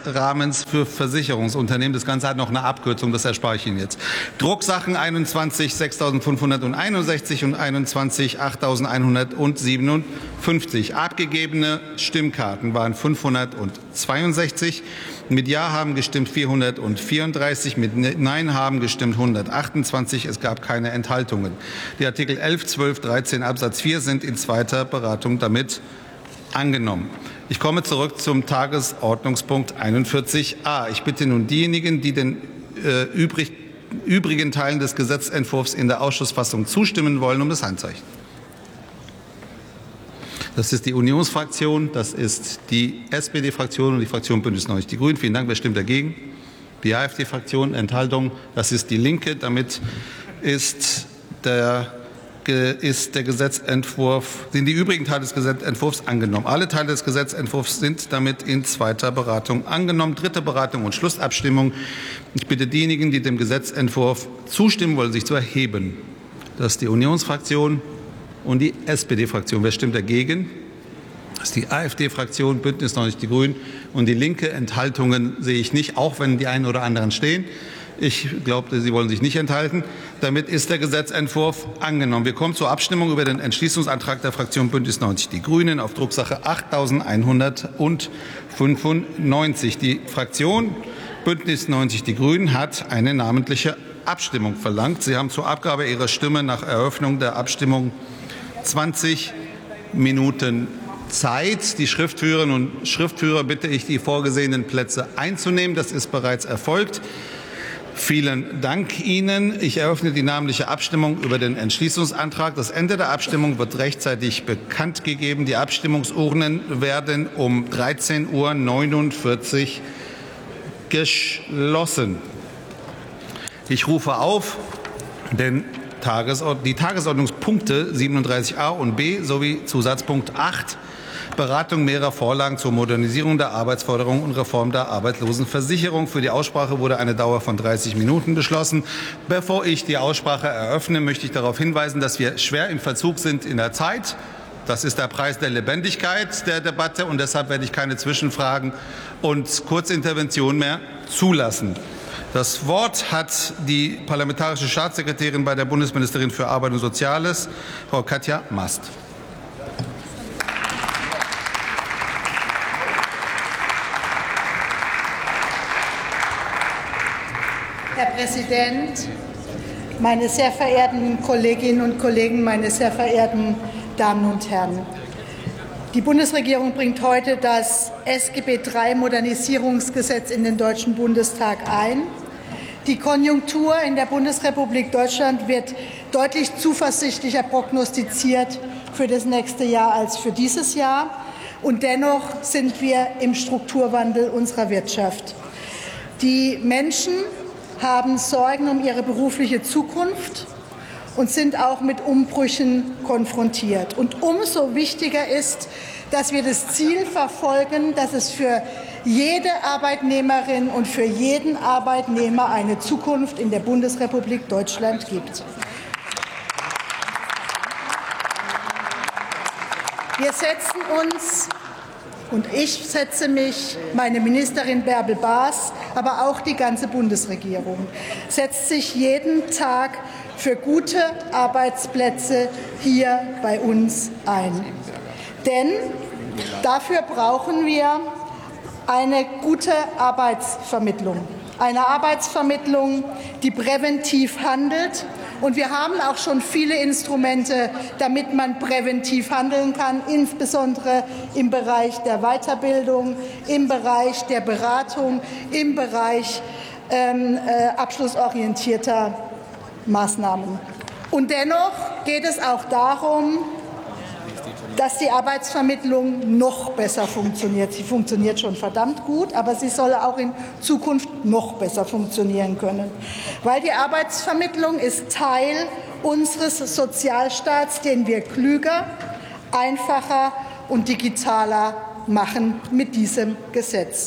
Rechtsrahmens für Versicherungsunternehmen. Das Ganze hat noch eine Abkürzung, das erspare ich Ihnen jetzt. Drucksachen 21 6.561 und 21 8.157. Abgegebene Stimmkarten waren 562. Mit Ja haben gestimmt 434, mit Nein haben gestimmt 128. Es gab keine Enthaltungen. Die Artikel 11, 12, 13 Absatz 4 sind in zweiter Beratung damit angenommen. Ich komme zurück zum Tagesordnungspunkt 41a. Ich bitte nun diejenigen, die den übrigen Teilen des Gesetzentwurfs in der Ausschussfassung zustimmen wollen, um das Handzeichen. Das ist die Unionsfraktion, das ist die SPD-Fraktion und die Fraktion Bündnis 90 Die Grünen. Vielen Dank. Wer stimmt dagegen? Die AfD-Fraktion. Enthaltung. Das ist die Linke. Damit sind die übrigen Teile des Gesetzentwurfs angenommen. Alle Teile des Gesetzentwurfs sind damit in zweiter Beratung angenommen. Dritte Beratung und Schlussabstimmung. Ich bitte diejenigen, die dem Gesetzentwurf zustimmen wollen, sich zu erheben. Das ist die Unionsfraktion und die SPD-Fraktion. Wer stimmt dagegen? Das ist die AfD-Fraktion, Bündnis 90 Die Grünen und die Linke. Enthaltungen sehe ich nicht, auch wenn die einen oder anderen stehen. Ich glaube, Sie wollen sich nicht enthalten. Damit ist der Gesetzentwurf angenommen. Wir kommen zur Abstimmung über den Entschließungsantrag der Fraktion Bündnis 90 Die Grünen auf Drucksache 8195. Die Fraktion Bündnis 90 Die Grünen hat eine namentliche Abstimmung verlangt. Sie haben zur Abgabe Ihrer Stimme nach Eröffnung der Abstimmung 20 Minuten Zeit. Die Schriftführerinnen und Schriftführer bitte ich, die vorgesehenen Plätze einzunehmen. Das ist bereits erfolgt. Vielen Dank Ihnen. Ich eröffne die namentliche Abstimmung über den Entschließungsantrag. Das Ende der Abstimmung wird rechtzeitig bekannt gegeben. Die Abstimmungsurnen werden um 13:49 Uhr geschlossen. Ich rufe auf die Tagesordnungspunkte 37a und b sowie Zusatzpunkt 8, Beratung mehrerer Vorlagen zur Modernisierung der Arbeitsforderung und Reform der Arbeitslosenversicherung. Für die Aussprache wurde eine Dauer von 30 Minuten beschlossen. Bevor ich die Aussprache eröffne, möchte ich darauf hinweisen, dass wir schwer im Verzug sind in der Zeit. Das ist der Preis der Lebendigkeit der Debatte, und deshalb werde ich keine Zwischenfragen und Kurzinterventionen mehr zulassen. Das Wort hat die parlamentarische Staatssekretärin bei der Bundesministerin für Arbeit und Soziales, Frau Katja Mast. Herr Präsident, meine sehr verehrten Kolleginnen und Kollegen, meine sehr verehrten Damen und Herren! Die Bundesregierung bringt heute das SGB III-Modernisierungsgesetz in den Deutschen Bundestag ein. Die Konjunktur in der Bundesrepublik Deutschland wird deutlich zuversichtlicher prognostiziert für das nächste Jahr als für dieses Jahr. Und dennoch sind wir im Strukturwandel unserer Wirtschaft. Die Menschen haben Sorgen um ihre berufliche Zukunft und sind auch mit Umbrüchen konfrontiert. Und umso wichtiger ist, dass wir das Ziel verfolgen, dass es für jede Arbeitnehmerin und für jeden Arbeitnehmer eine Zukunft in der Bundesrepublik Deutschland gibt. Wir setzen uns, und ich setze mich, meine Ministerin Bärbel Baas, aber auch die ganze Bundesregierung, setzt sich jeden Tag für gute Arbeitsplätze hier bei uns ein. Denn dafür brauchen wir eine gute Arbeitsvermittlung. Eine Arbeitsvermittlung, die präventiv handelt. Und wir haben auch schon viele Instrumente, damit man präventiv handeln kann, insbesondere im Bereich der Weiterbildung, im Bereich der Beratung, im Bereich abschlussorientierter Maßnahmen. Und dennoch geht es auch darum, dass die Arbeitsvermittlung noch besser funktioniert. Sie funktioniert schon verdammt gut, aber sie soll auch in Zukunft noch besser funktionieren können. Weil die Arbeitsvermittlung ist Teil unseres Sozialstaats, den wir klüger, einfacher und digitaler machen mit diesem Gesetz.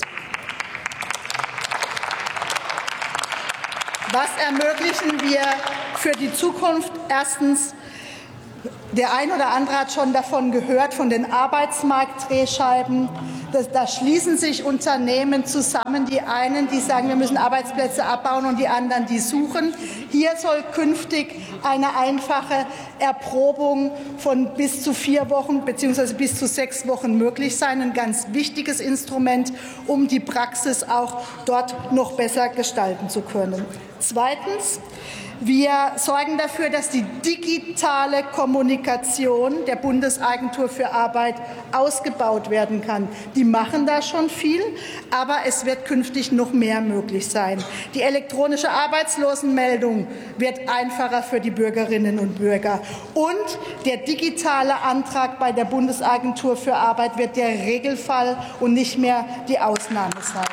Was ermöglichen wir für die Zukunft? Erstens, der ein oder andere hat schon davon gehört, von den Arbeitsmarktdrehscheiben. Da schließen sich Unternehmen zusammen, die einen, die sagen, wir müssen Arbeitsplätze abbauen, und die anderen, die suchen. Hier soll künftig eine einfache Erprobung von bis zu 4 Wochen bzw. bis zu 6 Wochen möglich sein. Ein ganz wichtiges Instrument, um die Praxis auch dort noch besser gestalten zu können. Zweitens. Wir sorgen dafür, dass die digitale Kommunikation der Bundesagentur für Arbeit ausgebaut werden kann. Die machen da schon viel, aber es wird künftig noch mehr möglich sein. Die elektronische Arbeitslosenmeldung wird einfacher für die Bürgerinnen und Bürger. Und der digitale Antrag bei der Bundesagentur für Arbeit wird der Regelfall und nicht mehr die Ausnahme sein.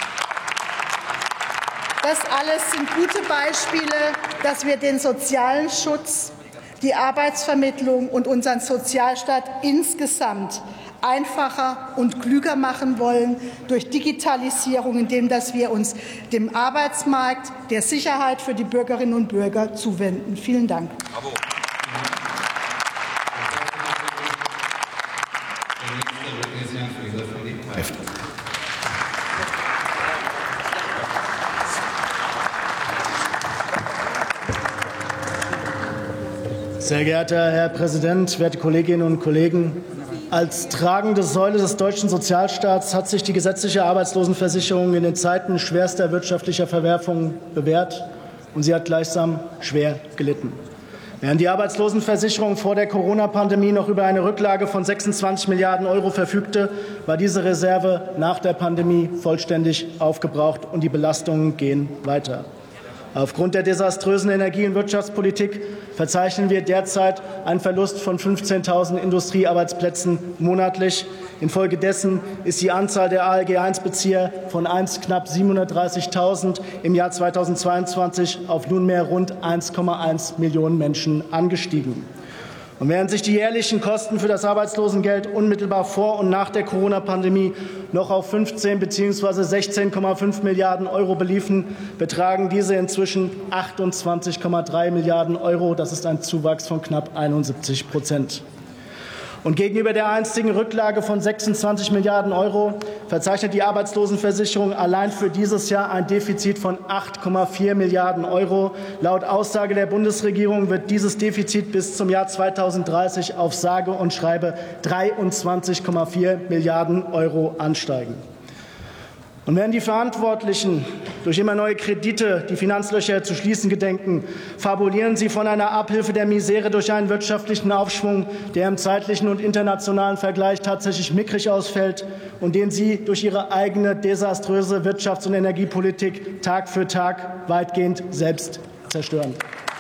Das alles sind gute Beispiele, dass wir den sozialen Schutz, die Arbeitsvermittlung und unseren Sozialstaat insgesamt einfacher und klüger machen wollen durch Digitalisierung, indem wir uns dem Arbeitsmarkt, der Sicherheit für die Bürgerinnen und Bürger zuwenden. Vielen Dank. Bravo. Sehr geehrter Herr Präsident, werte Kolleginnen und Kollegen! Als tragende Säule des deutschen Sozialstaats hat sich die gesetzliche Arbeitslosenversicherung in den Zeiten schwerster wirtschaftlicher Verwerfungen bewährt, und sie hat gleichsam schwer gelitten. Während die Arbeitslosenversicherung vor der Corona-Pandemie noch über eine Rücklage von 26 Milliarden € verfügte, war diese Reserve nach der Pandemie vollständig aufgebraucht, und die Belastungen gehen weiter. Aufgrund der desaströsen Energie- und Wirtschaftspolitik verzeichnen wir derzeit einen Verlust von 15.000 Industriearbeitsplätzen monatlich. Infolgedessen ist die Anzahl der ALG-I-Bezieher von einst knapp 730.000 im Jahr 2022 auf nunmehr rund 1,1 Millionen Menschen angestiegen. Und während sich die jährlichen Kosten für das Arbeitslosengeld unmittelbar vor und nach der Corona-Pandemie noch auf 15 bzw. 16,5 Milliarden € beliefen, betragen diese inzwischen 28,3 Milliarden €. Das ist ein Zuwachs von knapp 71%. Und gegenüber der einstigen Rücklage von 26 Milliarden € verzeichnet die Arbeitslosenversicherung allein für dieses Jahr ein Defizit von 8,4 Milliarden €. Laut Aussage der Bundesregierung wird dieses Defizit bis zum Jahr 2030 auf sage und schreibe 23,4 Milliarden € ansteigen. Und während die Verantwortlichen durch immer neue Kredite die Finanzlöcher zu schließen gedenken, fabulieren sie von einer Abhilfe der Misere durch einen wirtschaftlichen Aufschwung, der im zeitlichen und internationalen Vergleich tatsächlich mickrig ausfällt und den sie durch ihre eigene desaströse Wirtschafts- und Energiepolitik Tag für Tag weitgehend selbst zerstören.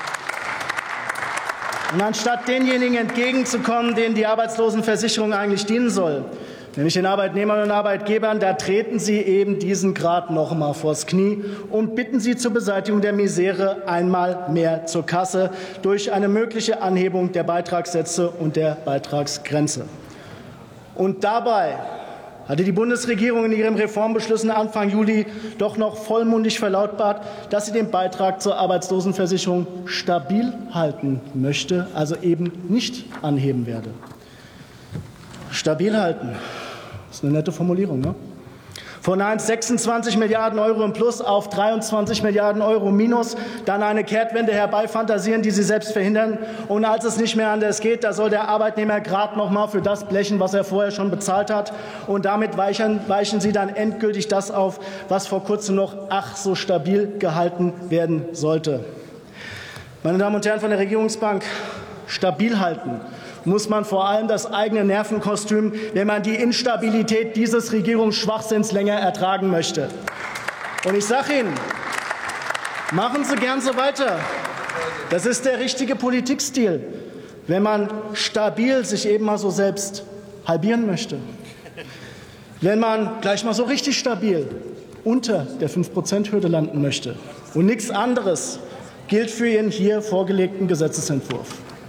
Und anstatt denjenigen entgegenzukommen, denen die Arbeitslosenversicherung eigentlich dienen soll, nämlich den Arbeitnehmern und Arbeitgebern, da treten Sie eben diesen Grad noch einmal vors Knie und bitten Sie zur Beseitigung der Misere einmal mehr zur Kasse durch eine mögliche Anhebung der Beitragssätze und der Beitragsgrenze. Und dabei hatte die Bundesregierung in ihren Reformbeschlüssen Anfang Juli doch noch vollmundig verlautbart, dass sie den Beitrag zur Arbeitslosenversicherung stabil halten möchte, also eben nicht anheben werde. Stabil halten. Das ist eine nette Formulierung, ne? Von einst 26 Milliarden € im Plus auf 23 Milliarden € Minus, dann eine Kehrtwende herbeifantasieren, die Sie selbst verhindern. Und als es nicht mehr anders geht, da soll der Arbeitnehmer gerade noch mal für das blechen, was er vorher schon bezahlt hat. Und damit weichen Sie dann endgültig das auf, was vor kurzem noch ach so stabil gehalten werden sollte. Meine Damen und Herren von der Regierungsbank, stabil halten muss man vor allem das eigene Nervenkostüm, wenn man die Instabilität dieses Regierungsschwachsinns länger ertragen möchte. Und ich sage Ihnen, machen Sie gern so weiter. Das ist der richtige Politikstil, wenn man stabil sich eben mal so selbst halbieren möchte. Wenn man gleich mal so richtig stabil unter der 5%-Hürde landen möchte. Und nichts anderes gilt für Ihren hier vorgelegten Gesetzesentwurf.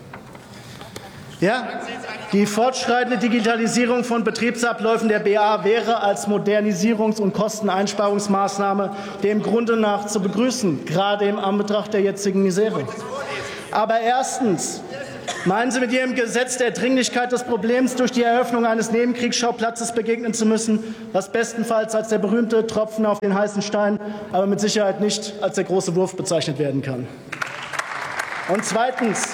Ja, die fortschreitende Digitalisierung von Betriebsabläufen der BA wäre als Modernisierungs- und Kosteneinsparungsmaßnahme dem Grunde nach zu begrüßen, gerade im Anbetracht der jetzigen Misere. Aber erstens Meinen Sie mit Ihrem Gesetz der Dringlichkeit des Problems durch die Eröffnung eines Nebenkriegsschaupplatzes begegnen zu müssen, was bestenfalls als der berühmte Tropfen auf den heißen Stein, aber mit Sicherheit nicht als der große Wurf bezeichnet werden kann? Und zweitens,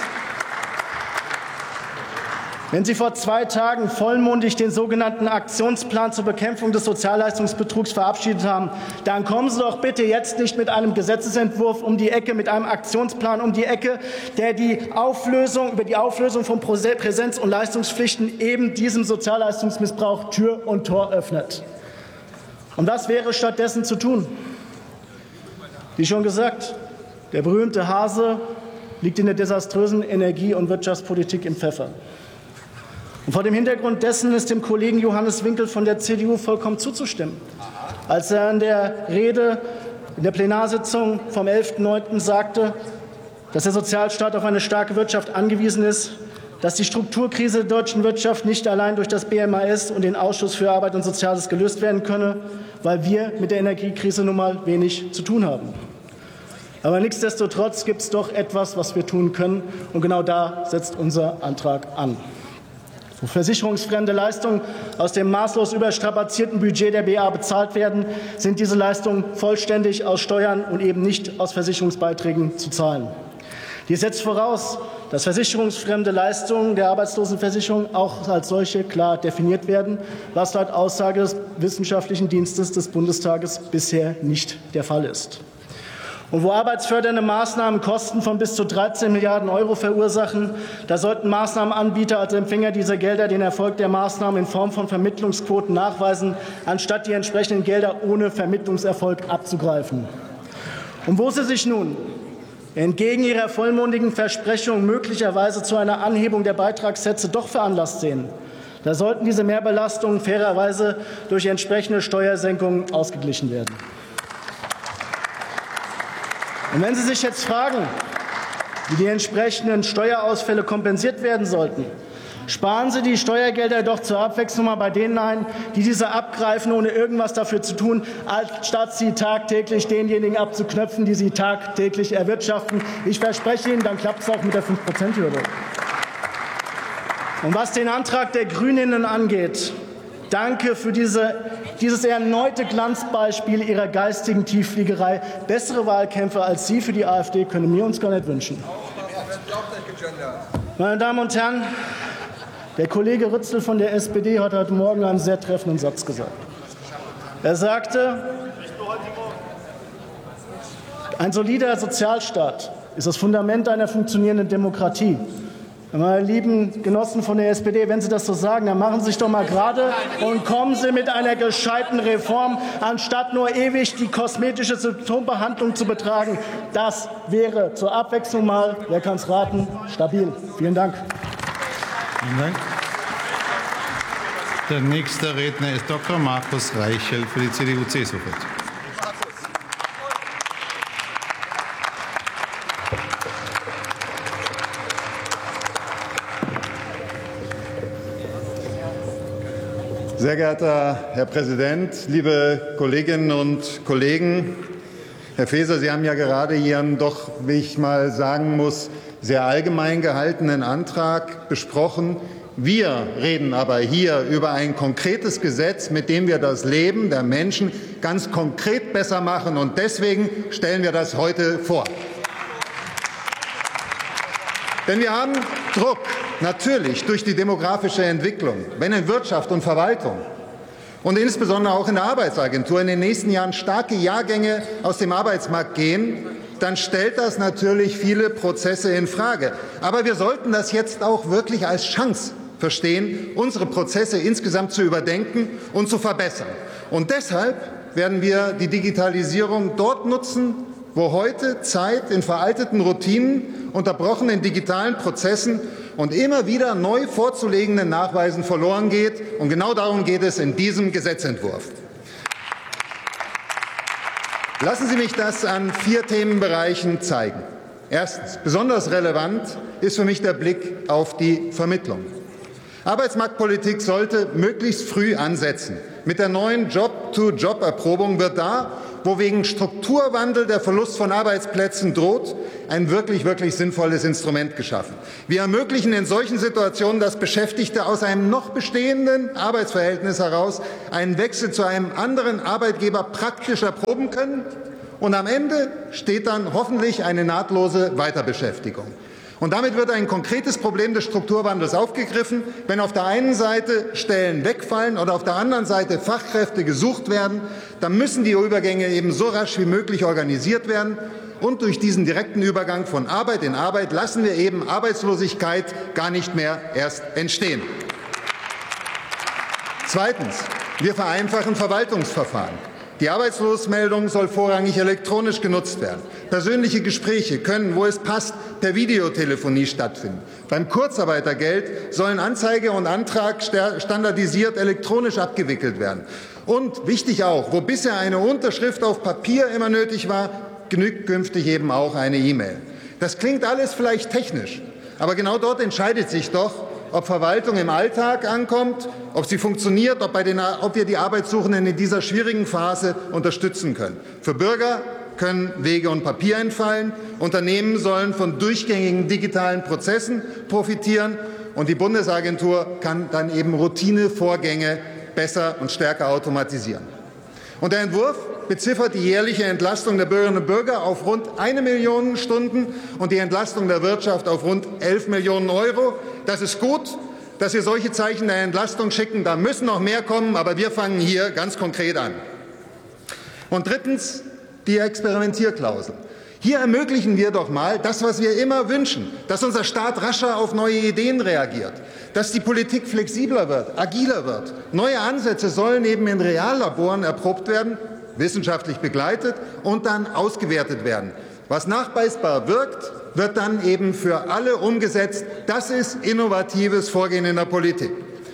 wenn Sie vor 2 Tagen vollmundig den sogenannten Aktionsplan zur Bekämpfung des Sozialleistungsbetrugs verabschiedet haben, dann kommen Sie doch bitte jetzt nicht mit einem Gesetzesentwurf um die Ecke, mit einem Aktionsplan um die Ecke, der über die Auflösung von Präsenz- und Leistungspflichten eben diesem Sozialleistungsmissbrauch Tür und Tor öffnet. Und was wäre stattdessen zu tun? Wie schon gesagt, der berühmte Hase liegt in der desaströsen Energie- und Wirtschaftspolitik im Pfeffer. Und vor dem Hintergrund dessen ist dem Kollegen Johannes Winkel von der CDU vollkommen zuzustimmen, als er in der Rede in der Plenarsitzung vom 11.09. sagte, dass der Sozialstaat auf eine starke Wirtschaft angewiesen ist, dass die Strukturkrise der deutschen Wirtschaft nicht allein durch das BMAS und den Ausschuss für Arbeit und Soziales gelöst werden könne, weil wir mit der Energiekrise nun mal wenig zu tun haben. Aber nichtsdestotrotz gibt es doch etwas, was wir tun können, und genau da setzt unser Antrag an. Wo versicherungsfremde Leistungen aus dem maßlos überstrapazierten Budget der BA bezahlt werden, sind diese Leistungen vollständig aus Steuern und eben nicht aus Versicherungsbeiträgen zu zahlen. Dies setzt voraus, dass versicherungsfremde Leistungen der Arbeitslosenversicherung auch als solche klar definiert werden, was laut Aussage des Wissenschaftlichen Dienstes des Bundestages bisher nicht der Fall ist. Und wo arbeitsfördernde Maßnahmen Kosten von bis zu 13 Milliarden € verursachen, da sollten Maßnahmenanbieter als Empfänger dieser Gelder den Erfolg der Maßnahmen in Form von Vermittlungsquoten nachweisen, anstatt die entsprechenden Gelder ohne Vermittlungserfolg abzugreifen. Und wo sie sich nun entgegen ihrer vollmundigen Versprechung möglicherweise zu einer Anhebung der Beitragssätze doch veranlasst sehen, da sollten diese Mehrbelastungen fairerweise durch entsprechende Steuersenkungen ausgeglichen werden. Und wenn Sie sich jetzt fragen, wie die entsprechenden Steuerausfälle kompensiert werden sollten, sparen Sie die Steuergelder doch zur Abwechslung mal bei denen ein, die diese abgreifen, ohne irgendwas dafür zu tun, anstatt sie tagtäglich denjenigen abzuknöpfen, die sie tagtäglich erwirtschaften. Ich verspreche Ihnen, dann klappt es auch mit der 5%-Hürde. Und was den Antrag der GrünInnen angeht, danke für dieses erneute Glanzbeispiel Ihrer geistigen Tieffliegerei. Bessere Wahlkämpfe als Sie für die AfD können wir uns gar nicht wünschen. Meine Damen und Herren, der Kollege Rützel von der SPD hat heute Morgen einen sehr treffenden Satz gesagt. Er sagte, ein solider Sozialstaat ist das Fundament einer funktionierenden Demokratie. Meine lieben Genossen von der SPD, wenn Sie das so sagen, dann machen Sie sich doch mal gerade und kommen Sie mit einer gescheiten Reform, anstatt nur ewig die kosmetische Symptombehandlung zu betragen. Das wäre zur Abwechslung mal, wer kann es raten, stabil. Vielen Dank. Vielen Dank. Der nächste Redner ist Dr. Markus Reichel für die CDU-CSU-Fraktion. Sehr geehrter Herr Präsident, liebe Kolleginnen und Kollegen! Herr Faeser, Sie haben ja gerade Ihren doch, wie ich mal sagen muss, sehr allgemein gehaltenen Antrag besprochen. Wir reden aber hier über ein konkretes Gesetz, mit dem wir das Leben der Menschen ganz konkret besser machen. Und deswegen stellen wir das heute vor. Denn wir haben Druck, natürlich durch die demografische Entwicklung. Wenn in Wirtschaft und Verwaltung und insbesondere auch in der Arbeitsagentur in den nächsten Jahren starke Jahrgänge aus dem Arbeitsmarkt gehen, dann stellt das natürlich viele Prozesse in Frage. Aber wir sollten das jetzt auch wirklich als Chance verstehen, unsere Prozesse insgesamt zu überdenken und zu verbessern. Und deshalb werden wir die Digitalisierung dort nutzen, wo heute Zeit in veralteten Routinen, unterbrochenen digitalen Prozessen und immer wieder neu vorzulegenden Nachweisen verloren geht. Und genau darum geht es in diesem Gesetzentwurf. Lassen Sie mich das an 4 Themenbereichen zeigen. Erstens, besonders relevant ist für mich der Blick auf die Vermittlung. Arbeitsmarktpolitik sollte möglichst früh ansetzen. Mit der neuen Job-to-Job-Erprobung wird da, wo wegen Strukturwandel der Verlust von Arbeitsplätzen droht, ein wirklich sinnvolles Instrument geschaffen. Wir ermöglichen in solchen Situationen, dass Beschäftigte aus einem noch bestehenden Arbeitsverhältnis heraus einen Wechsel zu einem anderen Arbeitgeber praktisch erproben können. Und am Ende steht dann hoffentlich eine nahtlose Weiterbeschäftigung. Und damit wird ein konkretes Problem des Strukturwandels aufgegriffen. Wenn auf der einen Seite Stellen wegfallen oder auf der anderen Seite Fachkräfte gesucht werden, dann müssen die Übergänge eben so rasch wie möglich organisiert werden. Und durch diesen direkten Übergang von Arbeit in Arbeit lassen wir eben Arbeitslosigkeit gar nicht mehr erst entstehen. Zweitens. Wir vereinfachen Verwaltungsverfahren. Die Arbeitslosmeldung soll vorrangig elektronisch genutzt werden. Persönliche Gespräche können, wo es passt, per Videotelefonie stattfinden. Beim Kurzarbeitergeld sollen Anzeige und Antrag standardisiert elektronisch abgewickelt werden. Und wichtig auch, wo bisher eine Unterschrift auf Papier immer nötig war, genügt künftig eben auch eine E-Mail. Das klingt alles vielleicht technisch, aber genau dort entscheidet sich doch, ob Verwaltung im Alltag ankommt, ob sie funktioniert, ob wir die Arbeitssuchenden in dieser schwierigen Phase unterstützen können. Für Bürger können Wege und Papier entfallen. Unternehmen sollen von durchgängigen digitalen Prozessen profitieren. Und die Bundesagentur kann dann eben Routinevorgänge besser und stärker automatisieren. Und der Entwurf beziffert die jährliche Entlastung der Bürgerinnen und Bürger auf rund 1 Million Stunden und die Entlastung der Wirtschaft auf rund 11 Millionen Euro. Das ist gut, dass wir solche Zeichen der Entlastung schicken. Da müssen noch mehr kommen, aber wir fangen hier ganz konkret an. Und drittens die Experimentierklausel. Hier ermöglichen wir doch mal das, was wir immer wünschen, dass unser Staat rascher auf neue Ideen reagiert, dass die Politik flexibler wird, agiler wird. Neue Ansätze sollen eben in Reallaboren erprobt werden, wissenschaftlich begleitet und dann ausgewertet werden. Was nachweisbar wirkt, wird dann eben für alle umgesetzt. Das ist innovatives Vorgehen in der Politik.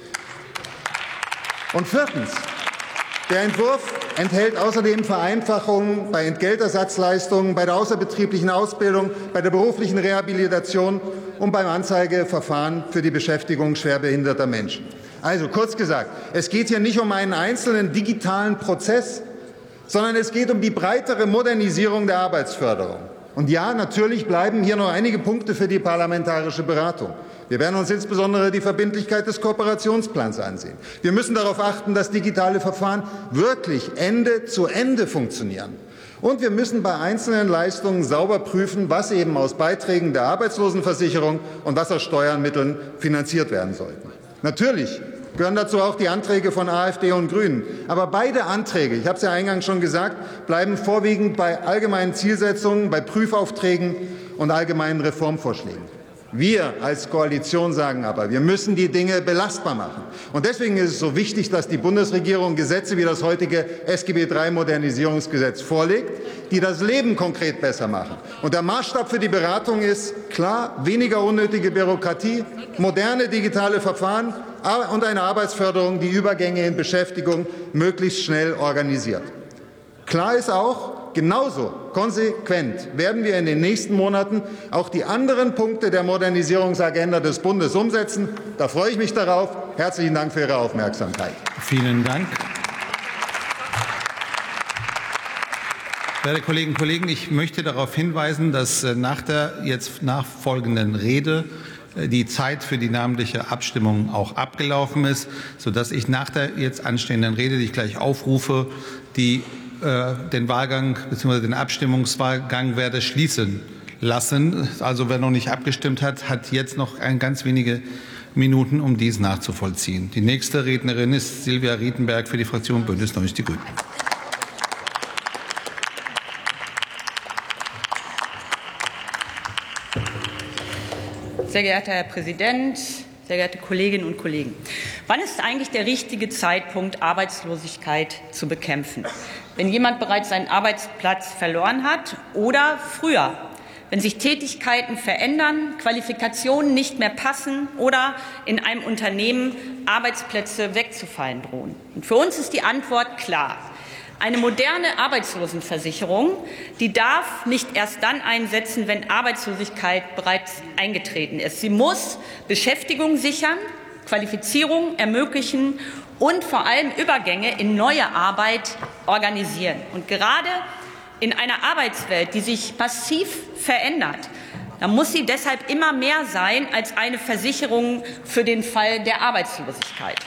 Und viertens. Der Entwurf enthält außerdem Vereinfachungen bei Entgeltersatzleistungen, bei der außerbetrieblichen Ausbildung, bei der beruflichen Rehabilitation und beim Anzeigeverfahren für die Beschäftigung schwerbehinderter Menschen. Also kurz gesagt, es geht hier nicht um einen einzelnen digitalen Prozess, sondern es geht um die breitere Modernisierung der Arbeitsförderung. Und ja, natürlich bleiben hier noch einige Punkte für die parlamentarische Beratung. Wir werden uns insbesondere die Verbindlichkeit des Kooperationsplans ansehen. Wir müssen darauf achten, dass digitale Verfahren wirklich Ende zu Ende funktionieren. Und wir müssen bei einzelnen Leistungen sauber prüfen, was eben aus Beiträgen der Arbeitslosenversicherung und was aus Steuermitteln finanziert werden sollten. Natürlich gehören dazu auch die Anträge von AfD und Grünen. Aber beide Anträge, ich habe es ja eingangs schon gesagt, bleiben vorwiegend bei allgemeinen Zielsetzungen, bei Prüfaufträgen und allgemeinen Reformvorschlägen. Wir als Koalition sagen aber, wir müssen die Dinge belastbar machen. Und deswegen ist es so wichtig, dass die Bundesregierung Gesetze wie das heutige SGB III Modernisierungsgesetz vorlegt, die das Leben konkret besser machen. Und der Maßstab für die Beratung ist klar, weniger unnötige Bürokratie, moderne digitale Verfahren und eine Arbeitsförderung, die Übergänge in Beschäftigung möglichst schnell organisiert. Klar ist auch, genauso konsequent werden wir in den nächsten Monaten auch die anderen Punkte der Modernisierungsagenda des Bundes umsetzen. Da freue ich mich darauf. Herzlichen Dank für Ihre Aufmerksamkeit. Vielen Dank. Werte Kolleginnen und Kollegen, ich möchte darauf hinweisen, dass nach der jetzt nachfolgenden Rede die Zeit für die namentliche Abstimmung auch abgelaufen ist, sodass ich nach der jetzt anstehenden Rede, die ich gleich aufrufe, den Wahlgang bzw. den Abstimmungswahlgang werde schließen lassen. Also wer noch nicht abgestimmt hat, hat jetzt noch ganz wenige Minuten, um dies nachzuvollziehen. Die nächste Rednerin ist Silvia Rietenberg für die Fraktion Bündnis 90 Die Grünen. Sehr geehrter Herr Präsident, sehr geehrte Kolleginnen und Kollegen! Wann ist eigentlich der richtige Zeitpunkt, Arbeitslosigkeit zu bekämpfen? Wenn jemand bereits seinen Arbeitsplatz verloren hat oder früher, wenn sich Tätigkeiten verändern, Qualifikationen nicht mehr passen oder in einem Unternehmen Arbeitsplätze wegzufallen drohen? Und für uns ist die Antwort klar. Eine moderne Arbeitslosenversicherung, die darf nicht erst dann einsetzen, wenn Arbeitslosigkeit bereits eingetreten ist. Sie muss Beschäftigung sichern, Qualifizierung ermöglichen und vor allem Übergänge in neue Arbeit organisieren. Und gerade in einer Arbeitswelt, die sich massiv verändert, da muss sie deshalb immer mehr sein als eine Versicherung für den Fall der Arbeitslosigkeit.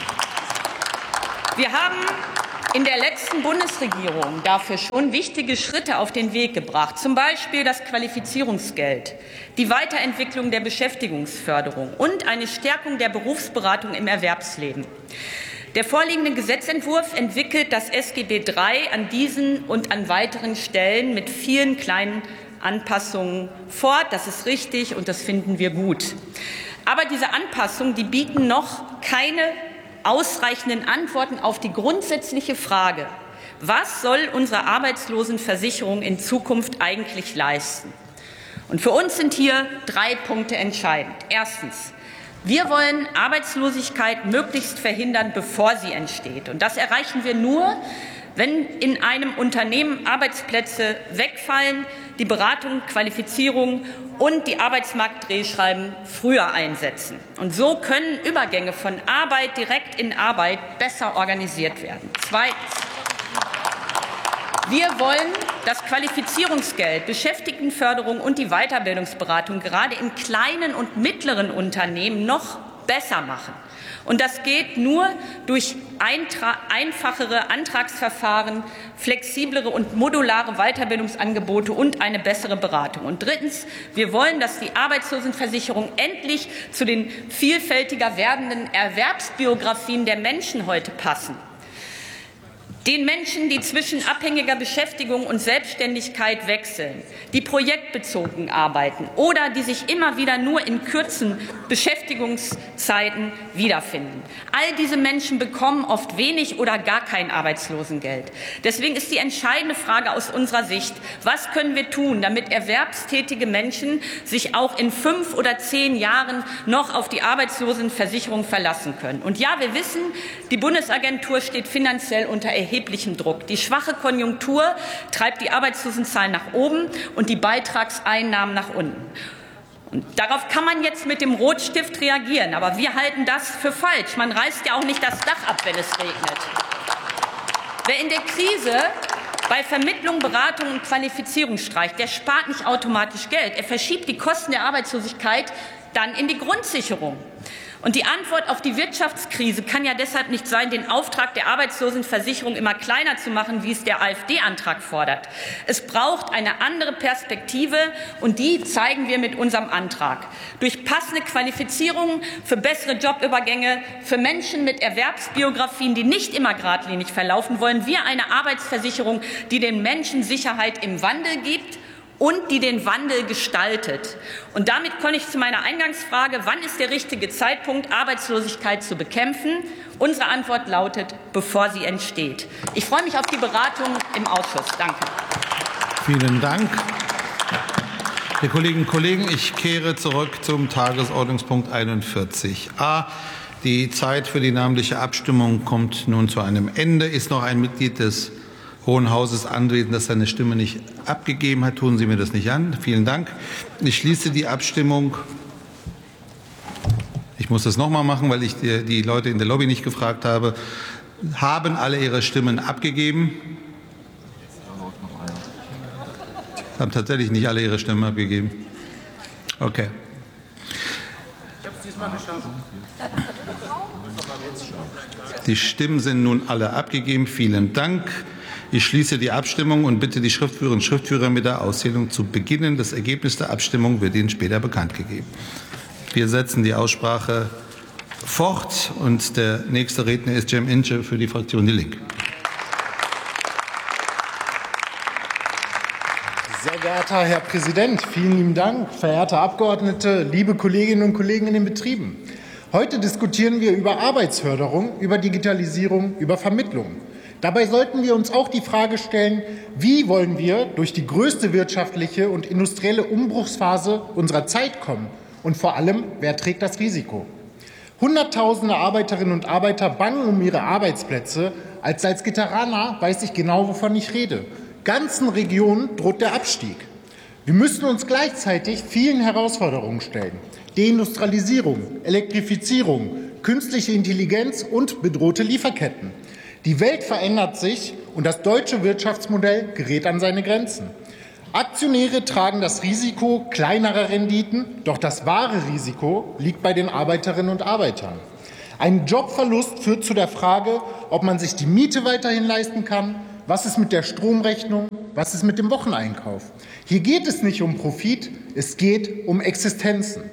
Wir haben in der letzten Bundesregierung dafür schon wichtige Schritte auf den Weg gebracht, zum Beispiel das Qualifizierungsgeld, die Weiterentwicklung der Beschäftigungsförderung und eine Stärkung der Berufsberatung im Erwerbsleben. Der vorliegende Gesetzentwurf entwickelt das SGB III an diesen und an weiteren Stellen mit vielen kleinen Anpassungen fort. Das ist richtig und das finden wir gut. Aber diese Anpassungen, die bieten noch keine ausreichenden Antworten auf die grundsätzliche Frage, was soll unsere Arbeitslosenversicherung in Zukunft eigentlich leisten? Und für uns sind hier 3 Punkte entscheidend. Erstens: Wir wollen Arbeitslosigkeit möglichst verhindern, bevor sie entsteht. Und das erreichen wir nur, wenn in einem Unternehmen Arbeitsplätze wegfallen, die Beratung, Qualifizierung und die Arbeitsmarktdrehscheiben früher einsetzen. Und so können Übergänge von Arbeit direkt in Arbeit besser organisiert werden. Zweitens: Wir wollen das Qualifizierungsgeld, Beschäftigtenförderung und die Weiterbildungsberatung gerade in kleinen und mittleren Unternehmen noch besser machen. Und das geht nur durch einfachere Antragsverfahren, flexiblere und modulare Weiterbildungsangebote und eine bessere Beratung. Und drittens: Wir wollen, dass die Arbeitslosenversicherung endlich zu den vielfältiger werdenden Erwerbsbiografien der Menschen heute passen. Den Menschen, die zwischen abhängiger Beschäftigung und Selbstständigkeit wechseln, die projektbezogen arbeiten oder die sich immer wieder nur in kurzen Beschäftigungszeiten wiederfinden. All diese Menschen bekommen oft wenig oder gar kein Arbeitslosengeld. Deswegen ist die entscheidende Frage aus unserer Sicht: Was können wir tun, damit erwerbstätige Menschen sich auch in 5 oder 10 Jahren noch auf die Arbeitslosenversicherung verlassen können? Und ja, wir wissen, die Bundesagentur steht finanziell unter erheblichem Druck. Die schwache Konjunktur treibt die Arbeitslosenzahlen nach oben und die Beitragseinnahmen nach unten. Und darauf kann man jetzt mit dem Rotstift reagieren, aber wir halten das für falsch. Man reißt ja auch nicht das Dach ab, wenn es regnet. Wer in der Krise bei Vermittlung, Beratung und Qualifizierung streicht, der spart nicht automatisch Geld. Er verschiebt die Kosten der Arbeitslosigkeit dann in die Grundsicherung. Und die Antwort auf die Wirtschaftskrise kann ja deshalb nicht sein, den Auftrag der Arbeitslosenversicherung immer kleiner zu machen, wie es der AfD-Antrag fordert. Es braucht eine andere Perspektive, und die zeigen wir mit unserem Antrag. Durch passende Qualifizierungen für bessere Jobübergänge, für Menschen mit Erwerbsbiografien, die nicht immer geradlinig verlaufen, wollen wir eine Arbeitsversicherung, die den Menschen Sicherheit im Wandel gibt und die den Wandel gestaltet. Und damit komme ich zu meiner Eingangsfrage: Wann ist der richtige Zeitpunkt, Arbeitslosigkeit zu bekämpfen? Unsere Antwort lautet: bevor sie entsteht. Ich freue mich auf die Beratung im Ausschuss. Danke. Vielen Dank. Liebe Kolleginnen und Kollegen, ich kehre zurück zum Tagesordnungspunkt 41a. Die Zeit für die namentliche Abstimmung kommt nun zu einem Ende. Ist noch ein Mitglied des Hohen Hauses anwesend, das seine Stimme nicht abgegeben hat? Tun Sie mir das nicht an. Vielen Dank. Ich schließe die Abstimmung. Ich muss das noch mal machen, weil ich die Leute in der Lobby nicht gefragt habe. Haben alle ihre Stimmen abgegeben? Haben tatsächlich nicht alle ihre Stimmen abgegeben? Okay. Ich habe es diesmal geschafft. Die Stimmen sind nun alle abgegeben. Vielen Dank. Ich schließe die Abstimmung und bitte die Schriftführerinnen und Schriftführer, mit der Auszählung zu beginnen. Das Ergebnis der Abstimmung wird Ihnen später bekannt gegeben. Wir setzen die Aussprache fort, und der nächste Redner ist Cem Ince für die Fraktion Die Linke. Sehr geehrter Herr Präsident, vielen lieben Dank, verehrte Abgeordnete, liebe Kolleginnen und Kollegen in den Betrieben. Heute diskutieren wir über Arbeitsförderung, über Digitalisierung, über Vermittlung. Dabei sollten wir uns auch die Frage stellen: Wie wollen wir durch die größte wirtschaftliche und industrielle Umbruchsphase unserer Zeit kommen? Und vor allem, wer trägt das Risiko? Hunderttausende Arbeiterinnen und Arbeiter bangen um ihre Arbeitsplätze. Als Salzgitteraner weiß ich genau, wovon ich rede. Ganzen Regionen droht der Abstieg. Wir müssen uns gleichzeitig vielen Herausforderungen stellen: Deindustrialisierung, Elektrifizierung, künstliche Intelligenz und bedrohte Lieferketten. Die Welt verändert sich und das deutsche Wirtschaftsmodell gerät an seine Grenzen. Aktionäre tragen das Risiko kleinerer Renditen, doch das wahre Risiko liegt bei den Arbeiterinnen und Arbeitern. Ein Jobverlust führt zu der Frage, ob man sich die Miete weiterhin leisten kann, was ist mit der Stromrechnung, was ist mit dem Wocheneinkauf. Hier geht es nicht um Profit, es geht um Existenzen.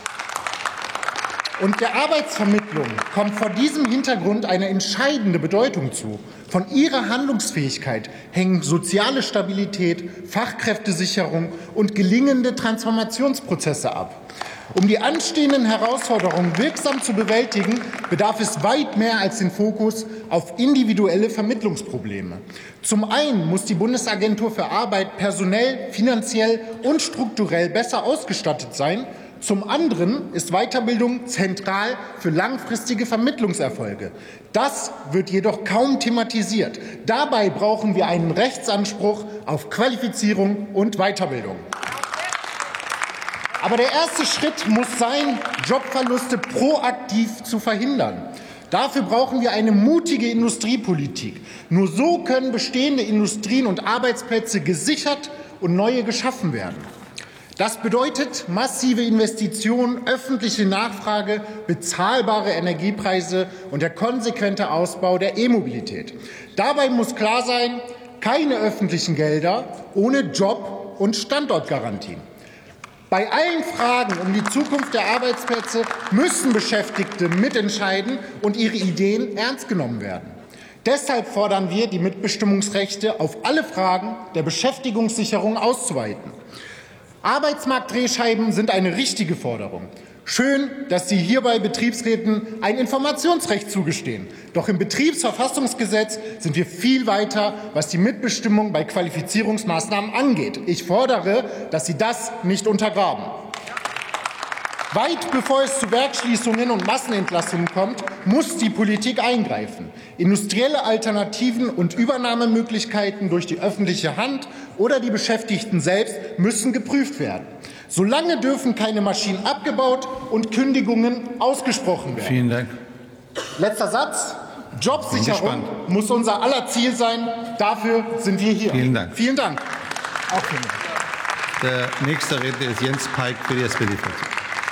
Und der Arbeitsvermittlung kommt vor diesem Hintergrund eine entscheidende Bedeutung zu. Von ihrer Handlungsfähigkeit hängen soziale Stabilität, Fachkräftesicherung und gelingende Transformationsprozesse ab. Um die anstehenden Herausforderungen wirksam zu bewältigen, bedarf es weit mehr als den Fokus auf individuelle Vermittlungsprobleme. Zum einen muss die Bundesagentur für Arbeit personell, finanziell und strukturell besser ausgestattet sein. Zum anderen ist Weiterbildung zentral für langfristige Vermittlungserfolge. Das wird jedoch kaum thematisiert. Dabei brauchen wir einen Rechtsanspruch auf Qualifizierung und Weiterbildung. Aber der erste Schritt muss sein, Jobverluste proaktiv zu verhindern. Dafür brauchen wir eine mutige Industriepolitik. Nur so können bestehende Industrien und Arbeitsplätze gesichert und neue geschaffen werden. Das bedeutet massive Investitionen, öffentliche Nachfrage, bezahlbare Energiepreise und der konsequente Ausbau der E-Mobilität. Dabei muss klar sein, keine öffentlichen Gelder ohne Job- und Standortgarantien. Bei allen Fragen um die Zukunft der Arbeitsplätze müssen Beschäftigte mitentscheiden und ihre Ideen ernst genommen werden. Deshalb fordern wir, die Mitbestimmungsrechte auf alle Fragen der Beschäftigungssicherung auszuweiten. Arbeitsmarktdrehscheiben sind eine richtige Forderung. Schön, dass Sie hierbei Betriebsräten ein Informationsrecht zugestehen. Doch im Betriebsverfassungsgesetz sind wir viel weiter, was die Mitbestimmung bei Qualifizierungsmaßnahmen angeht. Ich fordere, dass Sie das nicht untergraben. Weit bevor es zu Werksschließungen und Massenentlassungen kommt, muss die Politik eingreifen. Industrielle Alternativen und Übernahmemöglichkeiten durch die öffentliche Hand oder die Beschäftigten selbst müssen geprüft werden. Solange dürfen keine Maschinen abgebaut und Kündigungen ausgesprochen werden. Vielen Dank. Letzter Satz. Jobsicherung muss unser aller Ziel sein. Dafür sind wir hier. Vielen Dank. Vielen Dank. Auch vielen Dank. Der nächste Redner ist Jens Peik für die SPD-Fraktion.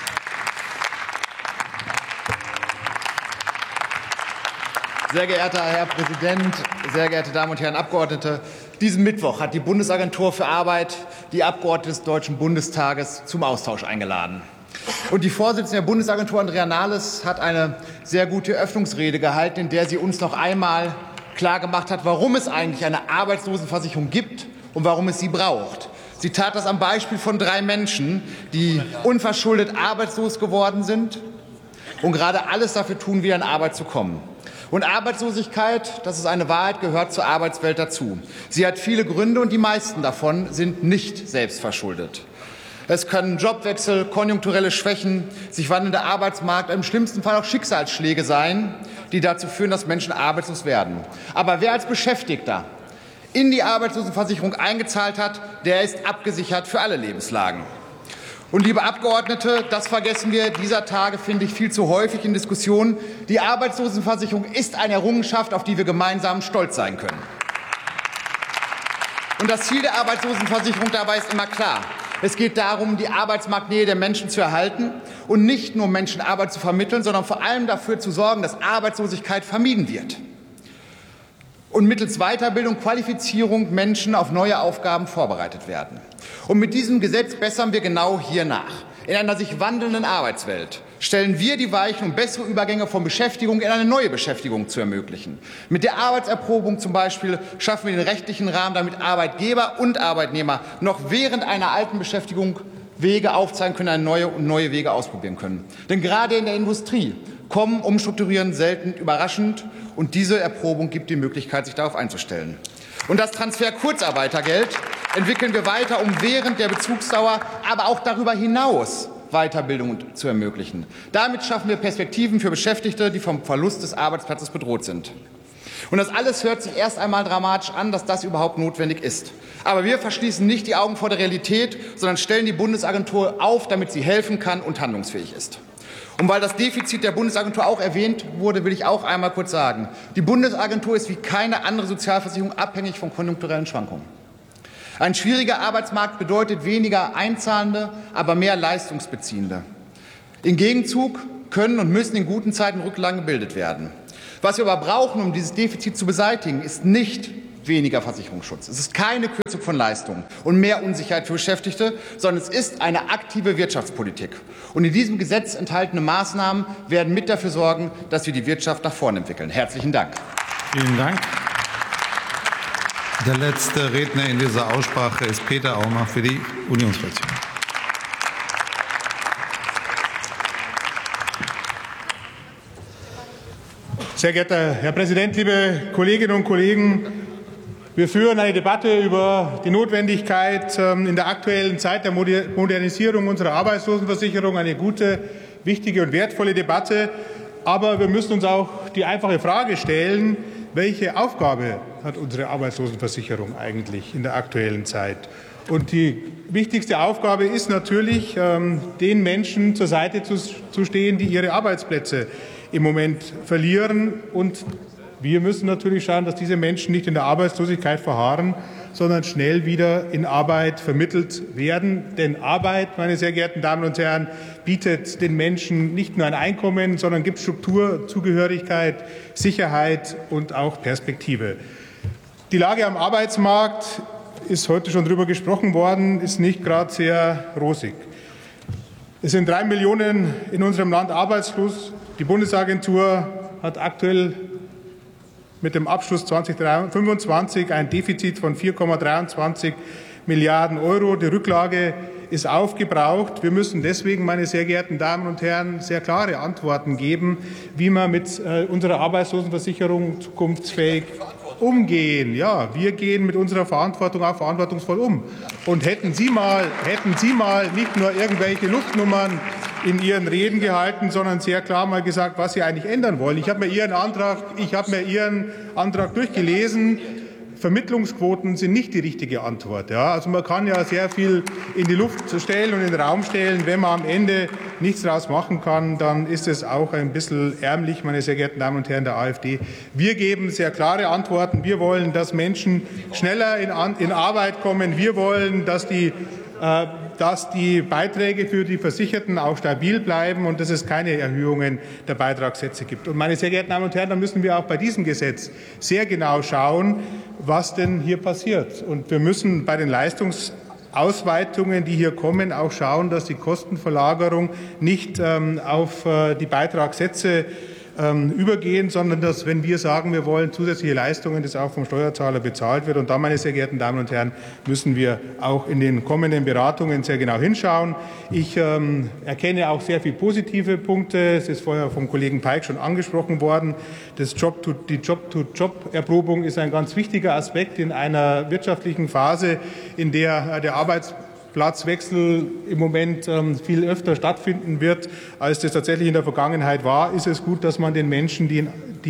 Sehr geehrter Herr Präsident, sehr geehrte Damen und Herren Abgeordnete! Diesen Mittwoch hat die Bundesagentur für Arbeit die Abgeordneten des Deutschen Bundestages zum Austausch eingeladen. Und die Vorsitzende der Bundesagentur, Andrea Nahles, hat eine sehr gute Eröffnungsrede gehalten, in der sie uns noch einmal klargemacht hat, warum es eigentlich eine Arbeitslosenversicherung gibt und warum es sie braucht. Sie tat das am Beispiel von 3 Menschen, die unverschuldet arbeitslos geworden sind und gerade alles dafür tun, wieder in Arbeit zu kommen. Und Arbeitslosigkeit, das ist eine Wahrheit, gehört zur Arbeitswelt dazu. Sie hat viele Gründe und die meisten davon sind nicht selbstverschuldet. Es können Jobwechsel, konjunkturelle Schwächen, sich wandelnder Arbeitsmarkt, im schlimmsten Fall auch Schicksalsschläge sein, die dazu führen, dass Menschen arbeitslos werden. Aber wer als Beschäftigter in die Arbeitslosenversicherung eingezahlt hat, der ist abgesichert für alle Lebenslagen. Und liebe Abgeordnete, das vergessen wir dieser Tage, finde ich, viel zu häufig in Diskussionen. Die Arbeitslosenversicherung ist eine Errungenschaft, auf die wir gemeinsam stolz sein können. Und das Ziel der Arbeitslosenversicherung dabei ist immer klar. Es geht darum, die Arbeitsmarktnähe der Menschen zu erhalten und nicht nur Menschen Arbeit zu vermitteln, sondern vor allem dafür zu sorgen, dass Arbeitslosigkeit vermieden wird. Und mittels Weiterbildung, Qualifizierung Menschen auf neue Aufgaben vorbereitet werden. Und mit diesem Gesetz bessern wir genau hier nach. In einer sich wandelnden Arbeitswelt stellen wir die Weichen, um bessere Übergänge von Beschäftigung in eine neue Beschäftigung zu ermöglichen. Mit der Arbeitserprobung zum Beispiel schaffen wir den rechtlichen Rahmen, damit Arbeitgeber und Arbeitnehmer noch während einer alten Beschäftigung Wege aufzeigen können, neue Wege ausprobieren können. Denn gerade in der Industrie kommen Umstrukturieren selten überraschend, und diese Erprobung gibt die Möglichkeit, sich darauf einzustellen. Und das Transfer-Kurzarbeitergeld entwickeln wir weiter, um während der Bezugsdauer, aber auch darüber hinaus Weiterbildung zu ermöglichen. Damit schaffen wir Perspektiven für Beschäftigte, die vom Verlust des Arbeitsplatzes bedroht sind. Und das alles hört sich erst einmal dramatisch an, dass das überhaupt notwendig ist. Aber wir verschließen nicht die Augen vor der Realität, sondern stellen die Bundesagentur auf, damit sie helfen kann und handlungsfähig ist. Und weil das Defizit der Bundesagentur auch erwähnt wurde, will ich auch einmal kurz sagen, die Bundesagentur ist wie keine andere Sozialversicherung abhängig von konjunkturellen Schwankungen. Ein schwieriger Arbeitsmarkt bedeutet weniger Einzahlende, aber mehr Leistungsbeziehende. Im Gegenzug können und müssen in guten Zeiten Rücklagen gebildet werden. Was wir aber brauchen, um dieses Defizit zu beseitigen, ist nicht weniger Versicherungsschutz. Es ist keine Kürzung von Leistungen und mehr Unsicherheit für Beschäftigte, sondern es ist eine aktive Wirtschaftspolitik. Und in diesem Gesetz enthaltene Maßnahmen werden mit dafür sorgen, dass wir die Wirtschaft nach vorne entwickeln. Herzlichen Dank. Vielen Dank. Der letzte Redner in dieser Aussprache ist Peter Aumer für die Unionsfraktion. Sehr geehrter Herr Präsident, liebe Kolleginnen und Kollegen! Wir führen eine Debatte über die Notwendigkeit in der aktuellen Zeit der Modernisierung unserer Arbeitslosenversicherung. Eine gute, wichtige und wertvolle Debatte. Aber wir müssen uns auch die einfache Frage stellen, welche Aufgabe hat unsere Arbeitslosenversicherung eigentlich in der aktuellen Zeit? Und die wichtigste Aufgabe ist natürlich, den Menschen zur Seite zu stehen, die ihre Arbeitsplätze im Moment verlieren. Und wir müssen natürlich schauen, dass diese Menschen nicht in der Arbeitslosigkeit verharren, sondern schnell wieder in Arbeit vermittelt werden. Denn Arbeit, meine sehr geehrten Damen und Herren, bietet den Menschen nicht nur ein Einkommen, sondern gibt Struktur, Zugehörigkeit, Sicherheit und auch Perspektive. Die Lage am Arbeitsmarkt ist heute schon darüber gesprochen worden, ist nicht gerade sehr rosig. Es sind 3 Millionen in unserem Land arbeitslos. Die Bundesagentur hat aktuell mit dem Abschluss 2025 ein Defizit von 4,23 Milliarden Euro. Die Rücklage ist aufgebraucht. Wir müssen deswegen, meine sehr geehrten Damen und Herren, sehr klare Antworten geben, wie wir mit unserer Arbeitslosenversicherung zukunftsfähig umgehen. Ja, wir gehen mit unserer Verantwortung auch verantwortungsvoll um. Und hätten Sie mal nicht nur irgendwelche Luftnummern in Ihren Reden gehalten, sondern sehr klar mal gesagt, was Sie eigentlich ändern wollen. Ich habe mir Ihren Antrag durchgelesen. Vermittlungsquoten sind nicht die richtige Antwort. Ja, also man kann ja sehr viel in die Luft stellen und in den Raum stellen. Wenn man am Ende nichts daraus machen kann, dann ist es auch ein bisschen ärmlich, meine sehr geehrten Damen und Herren der AfD. Wir geben sehr klare Antworten. Wir wollen, dass Menschen schneller in Arbeit kommen. Wir wollen, dass die Beiträge für die Versicherten auch stabil bleiben und dass es keine Erhöhungen der Beitragssätze gibt. Und meine sehr geehrten Damen und Herren, da müssen wir auch bei diesem Gesetz sehr genau schauen, was denn hier passiert. Und wir müssen bei den Leistungsausweitungen, die hier kommen, auch schauen, dass die Kostenverlagerung nicht auf die Beitragssätze übergehen, sondern dass, wenn wir sagen, wir wollen zusätzliche Leistungen, das auch vom Steuerzahler bezahlt wird. Und da, meine sehr geehrten Damen und Herren, müssen wir auch in den kommenden Beratungen sehr genau hinschauen. Ich erkenne auch sehr viele positive Punkte. Es ist vorher vom Kollegen Peik schon angesprochen worden. Die Job-to-Job-Erprobung ist ein ganz wichtiger Aspekt in einer wirtschaftlichen Phase, in der der Arbeitsplatzwechsel im Moment viel öfter stattfinden wird, als das tatsächlich in der Vergangenheit war. Ist es gut, dass man den Menschen, die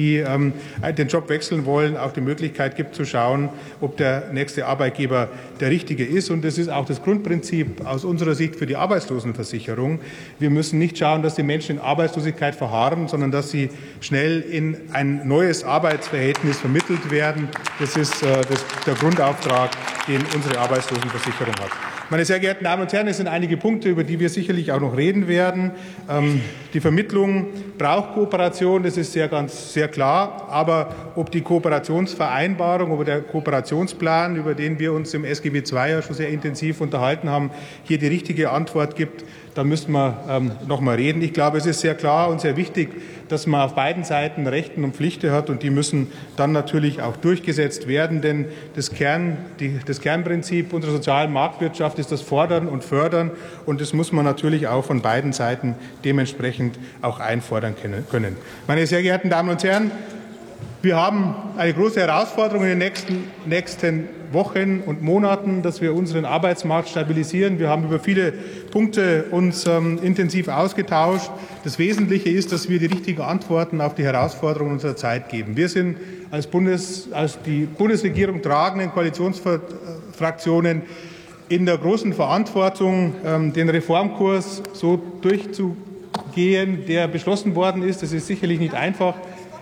den Job wechseln wollen, auch die Möglichkeit gibt, zu schauen, ob der nächste Arbeitgeber der richtige ist. Und das ist auch das Grundprinzip aus unserer Sicht für die Arbeitslosenversicherung. Wir müssen nicht schauen, dass die Menschen in Arbeitslosigkeit verharren, sondern dass sie schnell in ein neues Arbeitsverhältnis vermittelt werden. Das ist der Grundauftrag, den unsere Arbeitslosenversicherung hat. Meine sehr geehrten Damen und Herren, es sind einige Punkte, über die wir sicherlich auch noch reden werden. Die Vermittlung braucht Kooperation, das ist sehr klar. Aber ob die Kooperationsvereinbarung, ob der Kooperationsplan, über den wir uns im SGB II ja schon sehr intensiv unterhalten haben, hier die richtige Antwort gibt, da müssen wir noch mal reden. Ich glaube, es ist sehr klar und sehr wichtig, dass man auf beiden Seiten Rechte und Pflichten hat, und die müssen dann natürlich auch durchgesetzt werden. Denn das Kernprinzip unserer sozialen Marktwirtschaft ist das Fordern und Fördern, und das muss man natürlich auch von beiden Seiten dementsprechend auch einfordern können. Meine sehr geehrten Damen und Herren, wir haben eine große Herausforderung in den nächsten Wochen und Monaten, dass wir unseren Arbeitsmarkt stabilisieren. Wir haben über viele Punkte uns intensiv ausgetauscht. Das Wesentliche ist, dass wir die richtigen Antworten auf die Herausforderungen unserer Zeit geben. Wir sind als die Bundesregierung tragenden Koalitionsfraktionen in der großen Verantwortung, den Reformkurs so gehen, der beschlossen worden ist. Das ist sicherlich nicht einfach.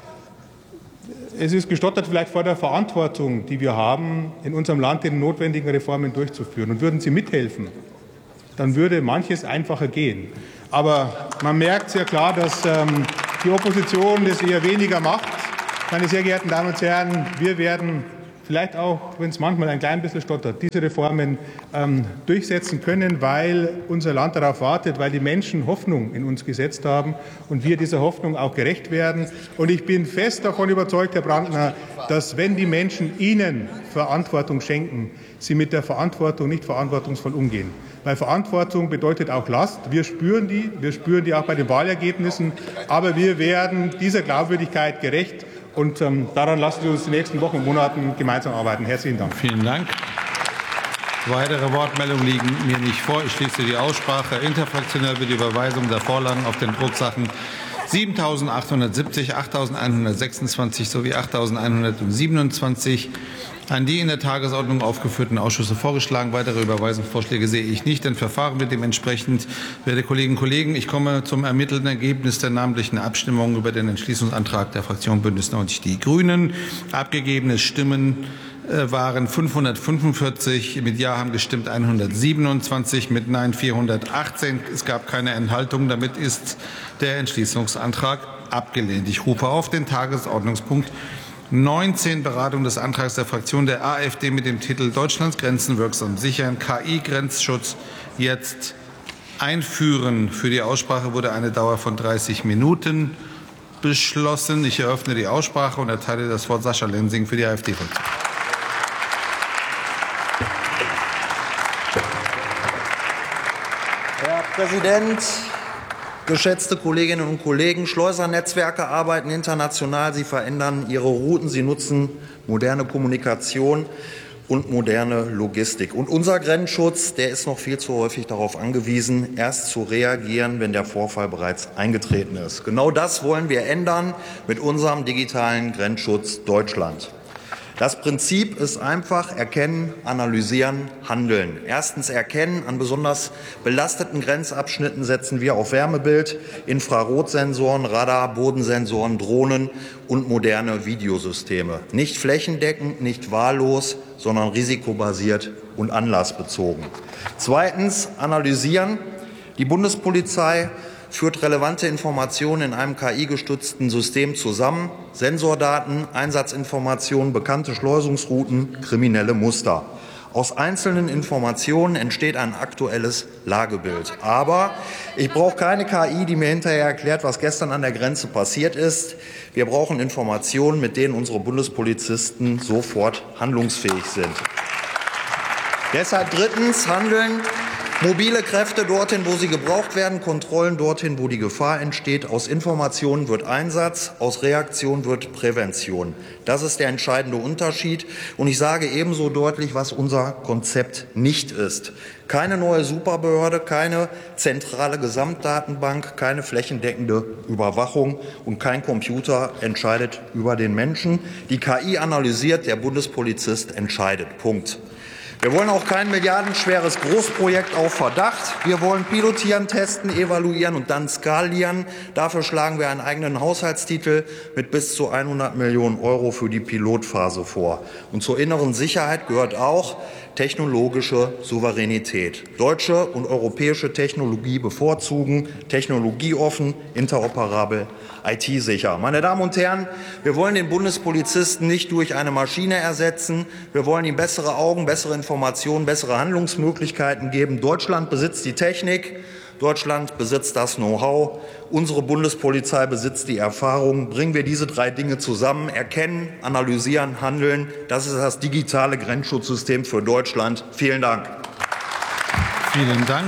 Es ist gestottert vielleicht vor der Verantwortung, die wir haben, in unserem Land die notwendigen Reformen durchzuführen. Und würden Sie mithelfen, dann würde manches einfacher gehen. Aber man merkt sehr klar, dass die Opposition das eher weniger macht. Meine sehr geehrten Damen und Herren, wir werden vielleicht auch, wenn es manchmal ein klein bisschen stottert, diese Reformen durchsetzen können, weil unser Land darauf wartet, weil die Menschen Hoffnung in uns gesetzt haben und wir dieser Hoffnung auch gerecht werden. Und ich bin fest davon überzeugt, Herr Brandner, dass, wenn die Menschen Ihnen Verantwortung schenken, Sie mit der Verantwortung nicht verantwortungsvoll umgehen. Weil Verantwortung bedeutet auch Last. Wir spüren die auch bei den Wahlergebnissen. Aber wir werden dieser Glaubwürdigkeit gerecht. Und daran lassen wir uns die nächsten Wochen und Monaten gemeinsam arbeiten. Herzlichen Dank. Vielen Dank. Weitere Wortmeldungen liegen mir nicht vor. Ich schließe die Aussprache. Interfraktionell wird die Überweisung der Vorlagen auf den Drucksachen 7.870, 8.126 sowie 8.127 an die in der Tagesordnung aufgeführten Ausschüsse vorgeschlagen. Weitere Überweisungsvorschläge sehe ich nicht. Dann verfahren wir dementsprechend. Werte Kolleginnen und Kollegen, ich komme zum ermittelten Ergebnis der namentlichen Abstimmung über den Entschließungsantrag der Fraktion Bündnis 90 Die Grünen. Abgegebene Stimmen waren 545. Mit Ja haben gestimmt 127, mit Nein 418. Es gab keine Enthaltung. Damit ist der Entschließungsantrag abgelehnt. Ich rufe auf den Tagesordnungspunkt 19, Beratung des Antrags der Fraktion der AfD mit dem Titel Deutschlands Grenzen wirksam sichern, KI-Grenzschutz jetzt einführen. Für die Aussprache wurde eine Dauer von 30 Minuten beschlossen. Ich eröffne die Aussprache und erteile das Wort Sascha Lensing für die AfD-Fraktion. Herr Präsident, geschätzte Kolleginnen und Kollegen! Schleusernetzwerke arbeiten international, sie verändern ihre Routen, sie nutzen moderne Kommunikation und moderne Logistik. Und unser Grenzschutz, der ist noch viel zu häufig darauf angewiesen, erst zu reagieren, wenn der Vorfall bereits eingetreten ist. Genau das wollen wir ändern mit unserem digitalen Grenzschutz Deutschland. Das Prinzip ist einfach: erkennen, analysieren, handeln. Erstens erkennen. An besonders belasteten Grenzabschnitten setzen wir auf Wärmebild, Infrarotsensoren, Radar, Bodensensoren, Drohnen und moderne Videosysteme. Nicht flächendeckend, nicht wahllos, sondern risikobasiert und anlassbezogen. Zweitens analysieren. Die Bundespolizei führt relevante Informationen in einem KI-gestützten System zusammen: Sensordaten, Einsatzinformationen, bekannte Schleusungsrouten, kriminelle Muster. Aus einzelnen Informationen entsteht ein aktuelles Lagebild. Aber ich brauche keine KI, die mir hinterher erklärt, was gestern an der Grenze passiert ist. Wir brauchen Informationen, mit denen unsere Bundespolizisten sofort handlungsfähig sind. Deshalb drittens handeln. Mobile Kräfte dorthin, wo sie gebraucht werden, Kontrollen dorthin, wo die Gefahr entsteht. Aus Informationen wird Einsatz, aus Reaktion wird Prävention. Das ist der entscheidende Unterschied. Und ich sage ebenso deutlich, was unser Konzept nicht ist. Keine neue Superbehörde, keine zentrale Gesamtdatenbank, keine flächendeckende Überwachung und kein Computer entscheidet über den Menschen. Die KI analysiert, der Bundespolizist entscheidet. Punkt. Wir wollen auch kein milliardenschweres Großprojekt auf Verdacht. Wir wollen pilotieren, testen, evaluieren und dann skalieren. Dafür schlagen wir einen eigenen Haushaltstitel mit bis zu 100 Millionen € für die Pilotphase vor. Und zur inneren Sicherheit gehört auch technologische Souveränität. Deutsche und europäische Technologie bevorzugen, technologieoffen, interoperabel, IT-sicher. Meine Damen und Herren, wir wollen den Bundespolizisten nicht durch eine Maschine ersetzen. Wir wollen ihm bessere Augen, bessere Informationen, bessere Handlungsmöglichkeiten geben. Deutschland besitzt die Technik. Deutschland besitzt das Know-how. Unsere Bundespolizei besitzt die Erfahrung. Bringen wir diese drei Dinge zusammen: erkennen, analysieren, handeln. Das ist das digitale Grenzschutzsystem für Deutschland. Vielen Dank. Vielen Dank.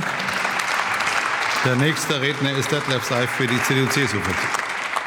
Der nächste Redner ist Detlef Seif für die CDU-CSU-Fraktion.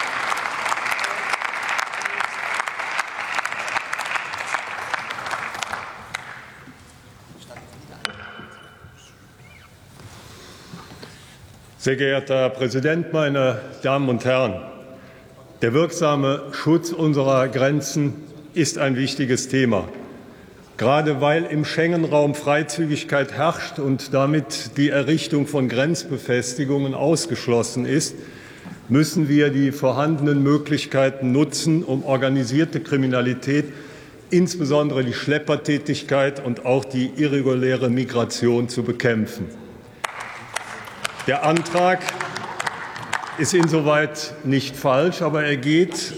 Sehr geehrter Herr Präsident, meine Damen und Herren! Der wirksame Schutz unserer Grenzen ist ein wichtiges Thema. Gerade weil im Schengen-Raum Freizügigkeit herrscht und damit die Errichtung von Grenzbefestigungen ausgeschlossen ist, müssen wir die vorhandenen Möglichkeiten nutzen, um organisierte Kriminalität, insbesondere die Schleppertätigkeit und auch die irreguläre Migration zu bekämpfen. Der Antrag ist insoweit nicht falsch, aber er geht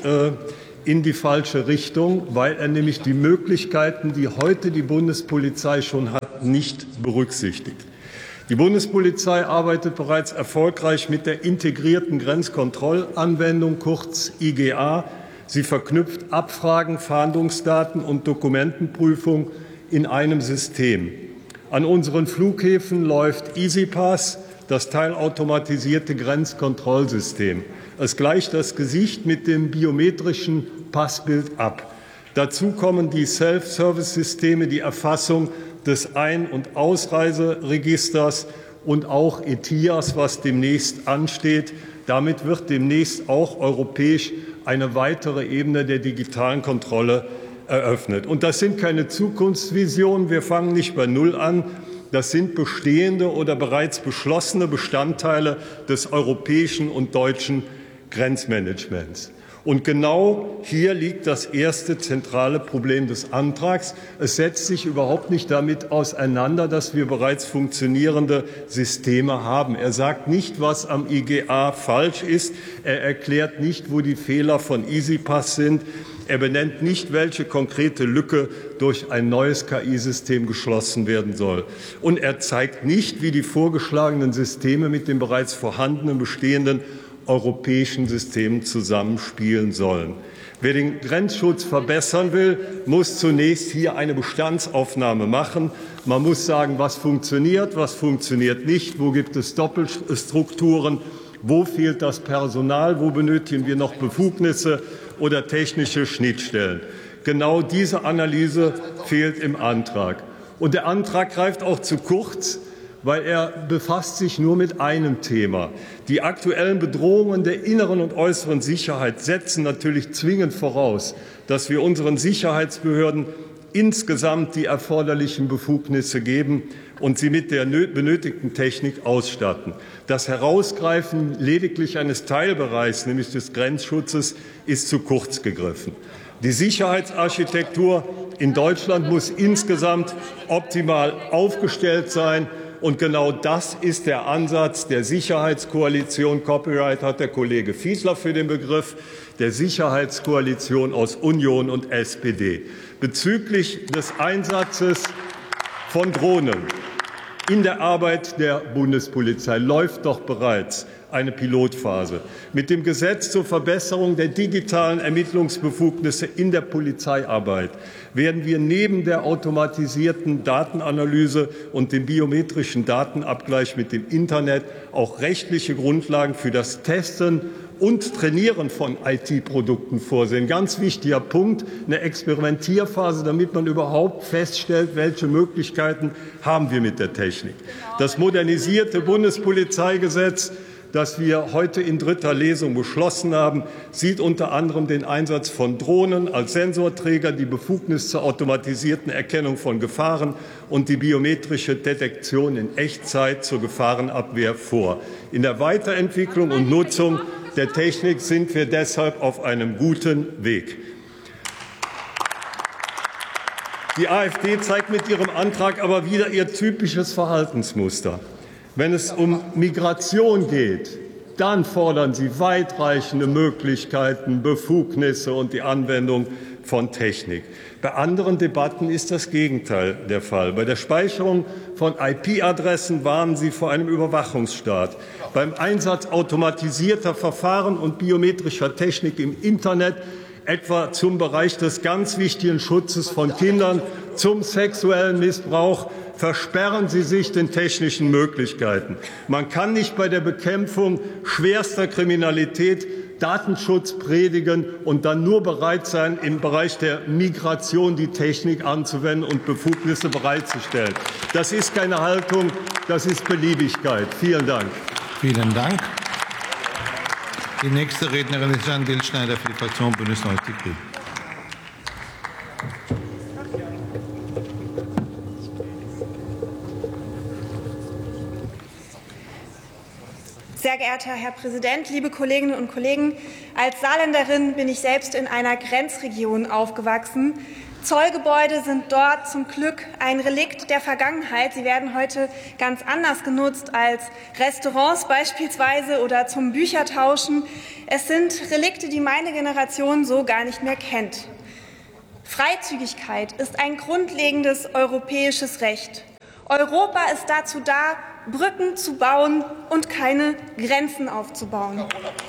in die falsche Richtung, weil er nämlich die Möglichkeiten, die heute die Bundespolizei schon hat, nicht berücksichtigt. Die Bundespolizei arbeitet bereits erfolgreich mit der integrierten Grenzkontrollanwendung, kurz IGA. Sie verknüpft Abfragen, Fahndungsdaten und Dokumentenprüfung in einem System. An unseren Flughäfen läuft EasyPass, das teilautomatisierte Grenzkontrollsystem. Es gleicht das Gesicht mit dem biometrischen Passbild ab. Dazu kommen die Self-Service-Systeme, die Erfassung des Ein- und Ausreiseregisters und auch ETIAS, was demnächst ansteht. Damit wird demnächst auch europäisch eine weitere Ebene der digitalen Kontrolle eröffnet. Und das sind keine Zukunftsvisionen. Wir fangen nicht bei Null an. Das sind bestehende oder bereits beschlossene Bestandteile des europäischen und deutschen Grenzmanagements. Und genau hier liegt das erste zentrale Problem des Antrags. Es setzt sich überhaupt nicht damit auseinander, dass wir bereits funktionierende Systeme haben. Er sagt nicht, was am IGA falsch ist. Er erklärt nicht, wo die Fehler von EasyPass sind. Er benennt nicht, welche konkrete Lücke durch ein neues KI-System geschlossen werden soll. Und er zeigt nicht, wie die vorgeschlagenen Systeme mit den bereits vorhandenen bestehenden europäischen Systemen zusammenspielen sollen. Wer den Grenzschutz verbessern will, muss zunächst hier eine Bestandsaufnahme machen. Man muss sagen, was funktioniert nicht, wo gibt es Doppelstrukturen, wo fehlt das Personal, wo benötigen wir noch Befugnisse oder technische Schnittstellen. Genau diese Analyse fehlt im Antrag. Und der Antrag greift auch zu kurz, weil er befasst sich nur mit einem Thema. Die aktuellen Bedrohungen der inneren und äußeren Sicherheit setzen natürlich zwingend voraus, dass wir unseren Sicherheitsbehörden insgesamt die erforderlichen Befugnisse geben und sie mit der benötigten Technik ausstatten. Das Herausgreifen lediglich eines Teilbereichs, nämlich des Grenzschutzes, ist zu kurz gegriffen. Die Sicherheitsarchitektur in Deutschland muss insgesamt optimal aufgestellt sein. Und genau das ist der Ansatz der Sicherheitskoalition. Copyright hat der Kollege Fiedler für den Begriff der Sicherheitskoalition aus Union und SPD. Bezüglich des Einsatzes von Drohnen in der Arbeit der Bundespolizei läuft doch bereits eine Pilotphase. Mit dem Gesetz zur Verbesserung der digitalen Ermittlungsbefugnisse in der Polizeiarbeit werden wir neben der automatisierten Datenanalyse und dem biometrischen Datenabgleich mit dem Internet auch rechtliche Grundlagen für das Testen und Trainieren von IT-Produkten vorsehen. Ganz wichtiger Punkt, eine Experimentierphase, damit man überhaupt feststellt, welche Möglichkeiten haben wir mit der Technik. Das modernisierte Bundespolizeigesetz, das wir heute in dritter Lesung beschlossen haben, sieht unter anderem den Einsatz von Drohnen als Sensorträger, die Befugnis zur automatisierten Erkennung von Gefahren und die biometrische Detektion in Echtzeit zur Gefahrenabwehr vor. In der Weiterentwicklung und Nutzung der Technik sind wir deshalb auf einem guten Weg. Die AfD zeigt mit ihrem Antrag aber wieder ihr typisches Verhaltensmuster. Wenn es um Migration geht, dann fordern sie weitreichende Möglichkeiten, Befugnisse und die Anwendung von Technik. Bei anderen Debatten ist das Gegenteil der Fall. Bei der Speicherung von IP-Adressen warnen sie vor einem Überwachungsstaat. Beim Einsatz automatisierter Verfahren und biometrischer Technik im Internet, etwa zum Bereich des ganz wichtigen Schutzes von Kindern, zum sexuellen Missbrauch, versperren sie sich den technischen Möglichkeiten. Man kann nicht bei der Bekämpfung schwerster Kriminalität Datenschutz predigen und dann nur bereit sein, im Bereich der Migration die Technik anzuwenden und Befugnisse bereitzustellen. Das ist keine Haltung, das ist Beliebigkeit. Vielen Dank. Vielen Dank. Die nächste Rednerin ist Jan Dillschneider für die Fraktion Bündnis 90 Die Grünen. Sehr geehrter Herr Präsident, liebe Kolleginnen und Kollegen! Als Saarländerin bin ich selbst in einer Grenzregion aufgewachsen. Zollgebäude sind dort zum Glück ein Relikt der Vergangenheit. Sie werden heute ganz anders genutzt als Restaurants beispielsweise oder zum Büchertauschen. Es sind Relikte, die meine Generation so gar nicht mehr kennt. Freizügigkeit ist ein grundlegendes europäisches Recht. Europa ist dazu da, Brücken zu bauen und keine Grenzen aufzubauen.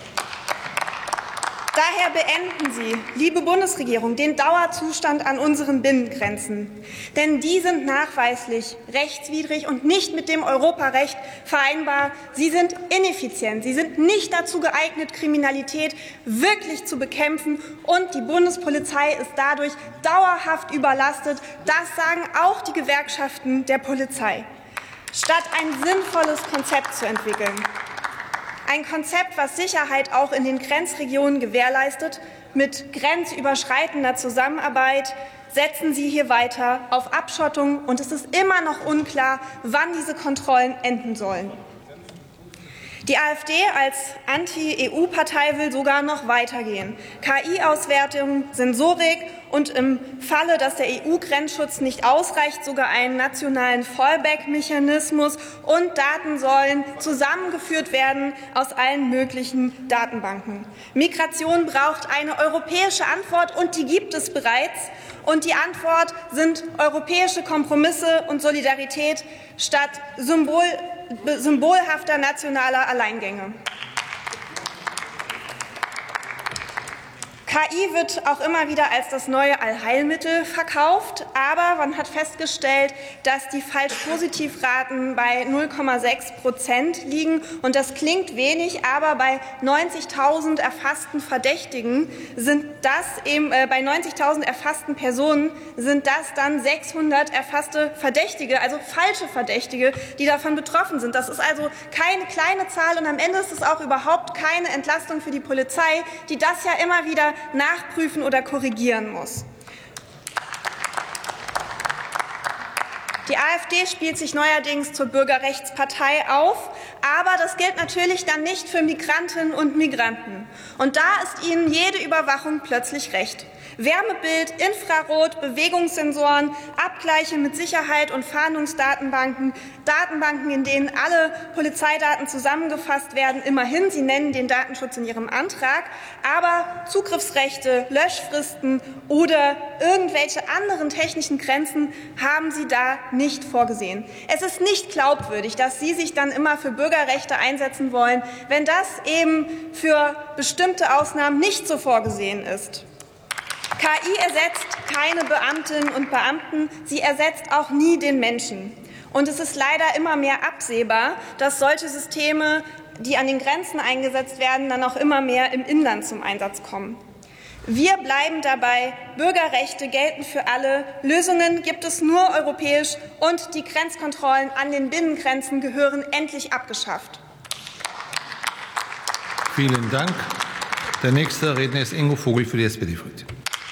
Daher beenden Sie, liebe Bundesregierung, den Dauerzustand an unseren Binnengrenzen. Denn die sind nachweislich rechtswidrig und nicht mit dem Europarecht vereinbar. Sie sind ineffizient. Sie sind nicht dazu geeignet, Kriminalität wirklich zu bekämpfen. Und die Bundespolizei ist dadurch dauerhaft überlastet. Das sagen auch die Gewerkschaften der Polizei. Statt ein sinnvolles Konzept zu entwickeln, ein Konzept, was Sicherheit auch in den Grenzregionen gewährleistet, mit grenzüberschreitender Zusammenarbeit, setzen Sie hier weiter auf Abschottung, und es ist immer noch unklar, wann diese Kontrollen enden sollen. Die AfD als Anti-EU-Partei will sogar noch weitergehen. KI-Auswertung, Sensorik und im Falle, dass der EU-Grenzschutz nicht ausreicht, sogar einen nationalen Fallback-Mechanismus, und Daten sollen zusammengeführt werden aus allen möglichen Datenbanken. Migration braucht eine europäische Antwort, und die gibt es bereits. Und die Antwort sind europäische Kompromisse und Solidarität statt symbolhafter nationaler Alleingänge. KI wird auch immer wieder als das neue Allheilmittel verkauft, aber man hat festgestellt, dass die Falsch-Positiv-Raten bei 0,6% liegen. Und das klingt wenig, aber bei 90.000 erfassten Verdächtigen sind das eben, bei 90.000 erfassten Personen sind das dann 600 erfasste Verdächtige, also falsche Verdächtige, die davon betroffen sind. Das ist also keine kleine Zahl, und am Ende ist es auch überhaupt keine Entlastung für die Polizei, die das ja immer wieder nachprüfen oder korrigieren muss. Die AfD spielt sich neuerdings zur Bürgerrechtspartei auf, aber das gilt natürlich dann nicht für Migrantinnen und Migranten. Und da ist ihnen jede Überwachung plötzlich recht. Wärmebild, Infrarot, Bewegungssensoren, Abgleiche mit Sicherheit und Fahndungsdatenbanken, Datenbanken, in denen alle Polizeidaten zusammengefasst werden. Immerhin, Sie nennen den Datenschutz in Ihrem Antrag, aber Zugriffsrechte, Löschfristen oder irgendwelche anderen technischen Grenzen haben Sie da nicht vorgesehen. Es ist nicht glaubwürdig, dass Sie sich dann immer für Bürgerrechte einsetzen wollen, wenn das eben für bestimmte Ausnahmen nicht so vorgesehen ist. KI ersetzt keine Beamtinnen und Beamten, sie ersetzt auch nie den Menschen. Und es ist leider immer mehr absehbar, dass solche Systeme, die an den Grenzen eingesetzt werden, dann auch immer mehr im Inland zum Einsatz kommen. Wir bleiben dabei, Bürgerrechte gelten für alle, Lösungen gibt es nur europäisch, und die Grenzkontrollen an den Binnengrenzen gehören endlich abgeschafft. Vielen Dank. Der nächste Redner ist Ingo Vogel für die SPD-Fraktion.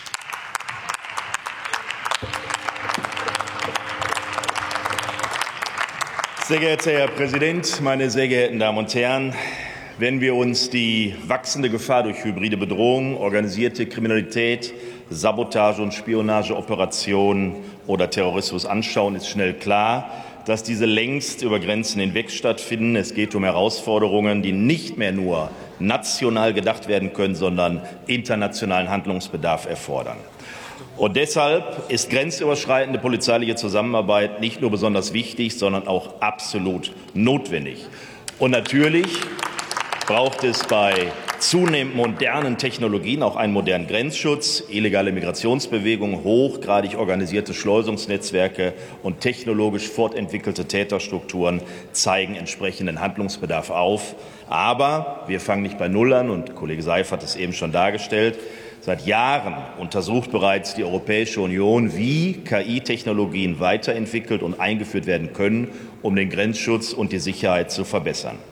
Sehr geehrter Herr Präsident, meine sehr geehrten Damen und Herren! Wenn wir uns die wachsende Gefahr durch hybride Bedrohung, organisierte Kriminalität, Sabotage- und Spionageoperationen oder Terrorismus anschauen, ist schnell klar, dass diese längst über Grenzen hinweg stattfinden. Es geht um Herausforderungen, die nicht mehr nur national gedacht werden können, sondern internationalen Handlungsbedarf erfordern. Und deshalb ist grenzüberschreitende polizeiliche Zusammenarbeit nicht nur besonders wichtig, sondern auch absolut notwendig. Und natürlich braucht es bei zunehmend modernen Technologien auch einen modernen Grenzschutz. Illegale Migrationsbewegungen, hochgradig organisierte Schleusungsnetzwerke und technologisch fortentwickelte Täterstrukturen zeigen entsprechenden Handlungsbedarf auf. Aber wir fangen nicht bei Null an, und Kollege Seif hat es eben schon dargestellt. Seit Jahren untersucht bereits die Europäische Union, wie KI-Technologien weiterentwickelt und eingeführt werden können, um den Grenzschutz und die Sicherheit zu verbessern.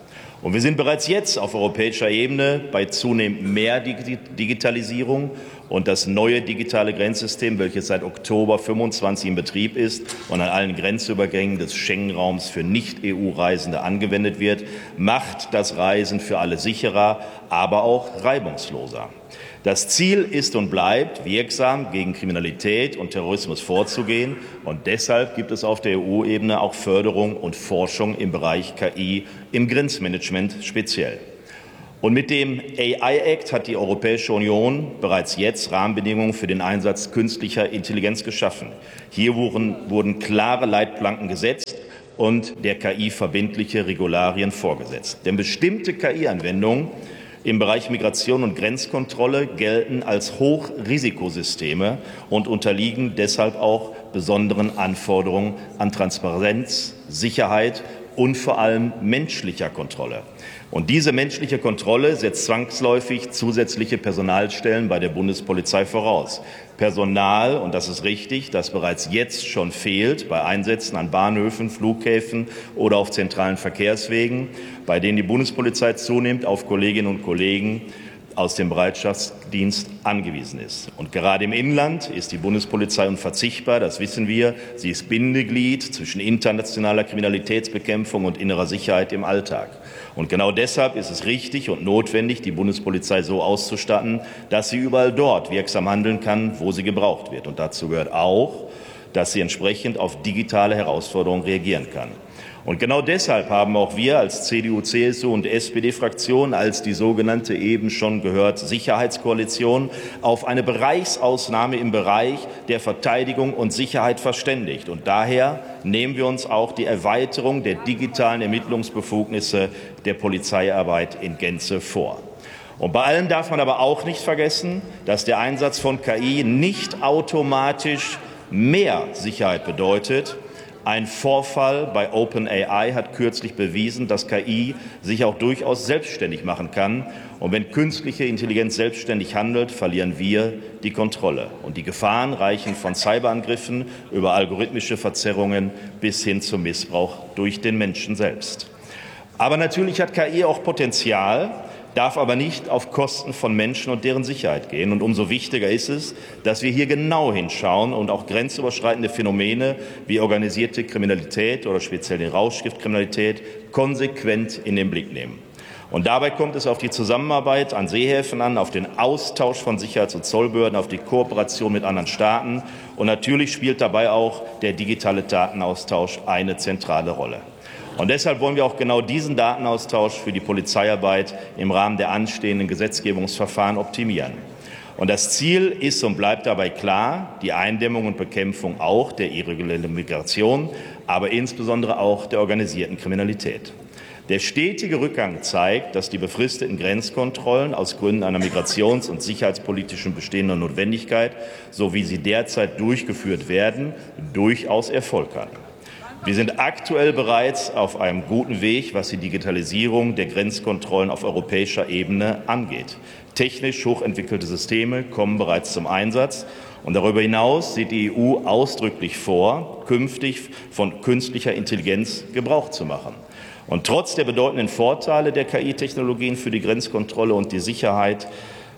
Und wir sind bereits jetzt auf europäischer Ebene bei zunehmend mehr Digitalisierung. Und das neue digitale Grenzsystem, welches seit Oktober 25 in Betrieb ist und an allen Grenzübergängen des Schengen-Raums für Nicht-EU-Reisende angewendet wird, macht das Reisen für alle sicherer, aber auch reibungsloser. Das Ziel ist und bleibt, wirksam gegen Kriminalität und Terrorismus vorzugehen. Und deshalb gibt es auf der EU-Ebene auch Förderung und Forschung im Bereich KI im Grenzmanagement speziell. Und mit dem AI-Act hat die Europäische Union bereits jetzt Rahmenbedingungen für den Einsatz künstlicher Intelligenz geschaffen. Hier wurden klare Leitplanken gesetzt und der KI verbindliche Regularien vorgesetzt. Denn bestimmte KI-Anwendungen im Bereich Migration und Grenzkontrolle gelten als Hochrisikosysteme und unterliegen deshalb auch besonderen Anforderungen an Transparenz, Sicherheit und vor allem menschlicher Kontrolle. Und diese menschliche Kontrolle setzt zwangsläufig zusätzliche Personalstellen bei der Bundespolizei voraus. Personal, und das ist richtig, das bereits jetzt schon fehlt bei Einsätzen an Bahnhöfen, Flughäfen oder auf zentralen Verkehrswegen, bei denen die Bundespolizei zunehmend auf Kolleginnen und Kollegen aus dem Bereitschaftsdienst angewiesen ist. Und gerade im Inland ist die Bundespolizei unverzichtbar, das wissen wir. Sie ist Bindeglied zwischen internationaler Kriminalitätsbekämpfung und innerer Sicherheit im Alltag. Und genau deshalb ist es richtig und notwendig, die Bundespolizei so auszustatten, dass sie überall dort wirksam handeln kann, wo sie gebraucht wird. Und dazu gehört auch, dass sie entsprechend auf digitale Herausforderungen reagieren kann. Und genau deshalb haben auch wir als CDU, CSU und SPD-Fraktion, als die sogenannte eben schon gehört Sicherheitskoalition, auf eine Bereichsausnahme im Bereich der Verteidigung und Sicherheit verständigt. Und daher nehmen wir uns auch die Erweiterung der digitalen Ermittlungsbefugnisse der Polizeiarbeit in Gänze vor. Und bei allem darf man aber auch nicht vergessen, dass der Einsatz von KI nicht automatisch mehr Sicherheit bedeutet. Ein Vorfall bei OpenAI hat kürzlich bewiesen, dass KI sich auch durchaus selbstständig machen kann. Und wenn künstliche Intelligenz selbstständig handelt, verlieren wir die Kontrolle. Und die Gefahren reichen von Cyberangriffen über algorithmische Verzerrungen bis hin zum Missbrauch durch den Menschen selbst. Aber natürlich hat KI auch Potenzial, darf aber nicht auf Kosten von Menschen und deren Sicherheit gehen. Und umso wichtiger ist es, dass wir hier genau hinschauen und auch grenzüberschreitende Phänomene wie organisierte Kriminalität oder speziell die Rauschgiftkriminalität konsequent in den Blick nehmen. Und dabei kommt es auf die Zusammenarbeit an Seehäfen an, auf den Austausch von Sicherheits- und Zollbehörden, auf die Kooperation mit anderen Staaten. Und natürlich spielt dabei auch der digitale Datenaustausch eine zentrale Rolle. Und deshalb wollen wir auch genau diesen Datenaustausch für die Polizeiarbeit im Rahmen der anstehenden Gesetzgebungsverfahren optimieren. Und das Ziel ist und bleibt dabei klar, die Eindämmung und Bekämpfung auch der irregulären Migration, aber insbesondere auch der organisierten Kriminalität. Der stetige Rückgang zeigt, dass die befristeten Grenzkontrollen aus Gründen einer migrations- und sicherheitspolitischen bestehenden Notwendigkeit, so wie sie derzeit durchgeführt werden, durchaus Erfolg hatten. Wir sind aktuell bereits auf einem guten Weg, was die Digitalisierung der Grenzkontrollen auf europäischer Ebene angeht. Technisch hochentwickelte Systeme kommen bereits zum Einsatz. Und darüber hinaus sieht die EU ausdrücklich vor, künftig von künstlicher Intelligenz Gebrauch zu machen. Und trotz der bedeutenden Vorteile der KI-Technologien für die Grenzkontrolle und die Sicherheit,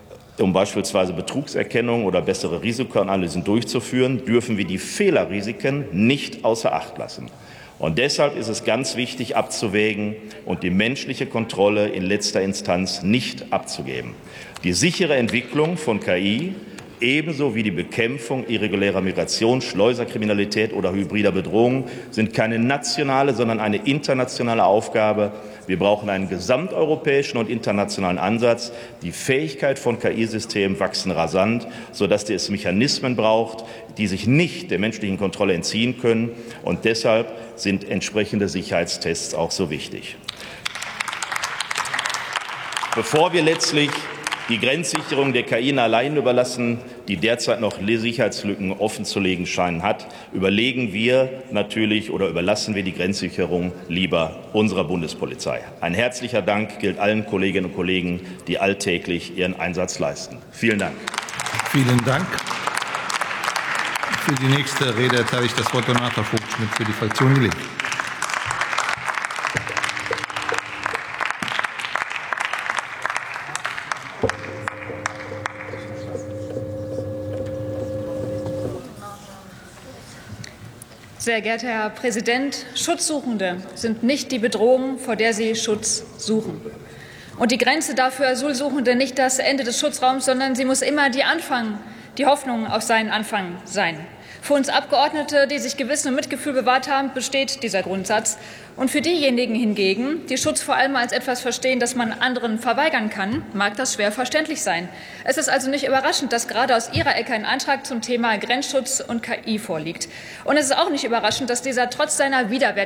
um beispielsweise Betrugserkennung oder bessere Risikoanalysen durchzuführen, dürfen wir die Fehlerrisiken nicht außer Acht lassen. Und deshalb ist es ganz wichtig abzuwägen und die menschliche Kontrolle in letzter Instanz nicht abzugeben. Die sichere Entwicklung von KI ebenso wie die Bekämpfung irregulärer Migration, Schleuserkriminalität oder hybrider Bedrohungen sind keine nationale, sondern eine internationale Aufgabe. Wir brauchen einen gesamteuropäischen und internationalen Ansatz. Die Fähigkeit von KI-Systemen wachsen rasant, sodass es Mechanismen braucht, die sich nicht der menschlichen Kontrolle entziehen können. Und deshalb sind entsprechende Sicherheitstests auch so wichtig. Bevor wir letztlich die Grenzsicherung der KI allein überlassen, die derzeit noch Sicherheitslücken offenzulegen scheinen hat, überlassen wir die Grenzsicherung lieber unserer Bundespolizei. Ein herzlicher Dank gilt allen Kolleginnen und Kollegen, die alltäglich ihren Einsatz leisten. Vielen Dank. Vielen Dank. Für die nächste Rede erteile ich das Wort Donata Vogt-Schmidt für die Fraktion Die Linke. Sehr geehrter Herr Präsident, Schutzsuchende sind nicht die Bedrohung, vor der sie Schutz suchen. Und die Grenze darf für Asylsuchende nicht das Ende des Schutzraums, sondern sie muss immer die Hoffnung auf seinen Anfang sein. Für uns Abgeordnete, die sich Gewissen und Mitgefühl bewahrt haben, besteht dieser Grundsatz. Und für diejenigen hingegen, die Schutz vor allem als etwas verstehen, das man anderen verweigern kann, mag das schwer verständlich sein. Es ist also nicht überraschend, dass gerade aus Ihrer Ecke ein Antrag zum Thema Grenzschutz und KI vorliegt. Und es ist auch nicht überraschend, dass dieser trotz seiner Widerwärtigkeit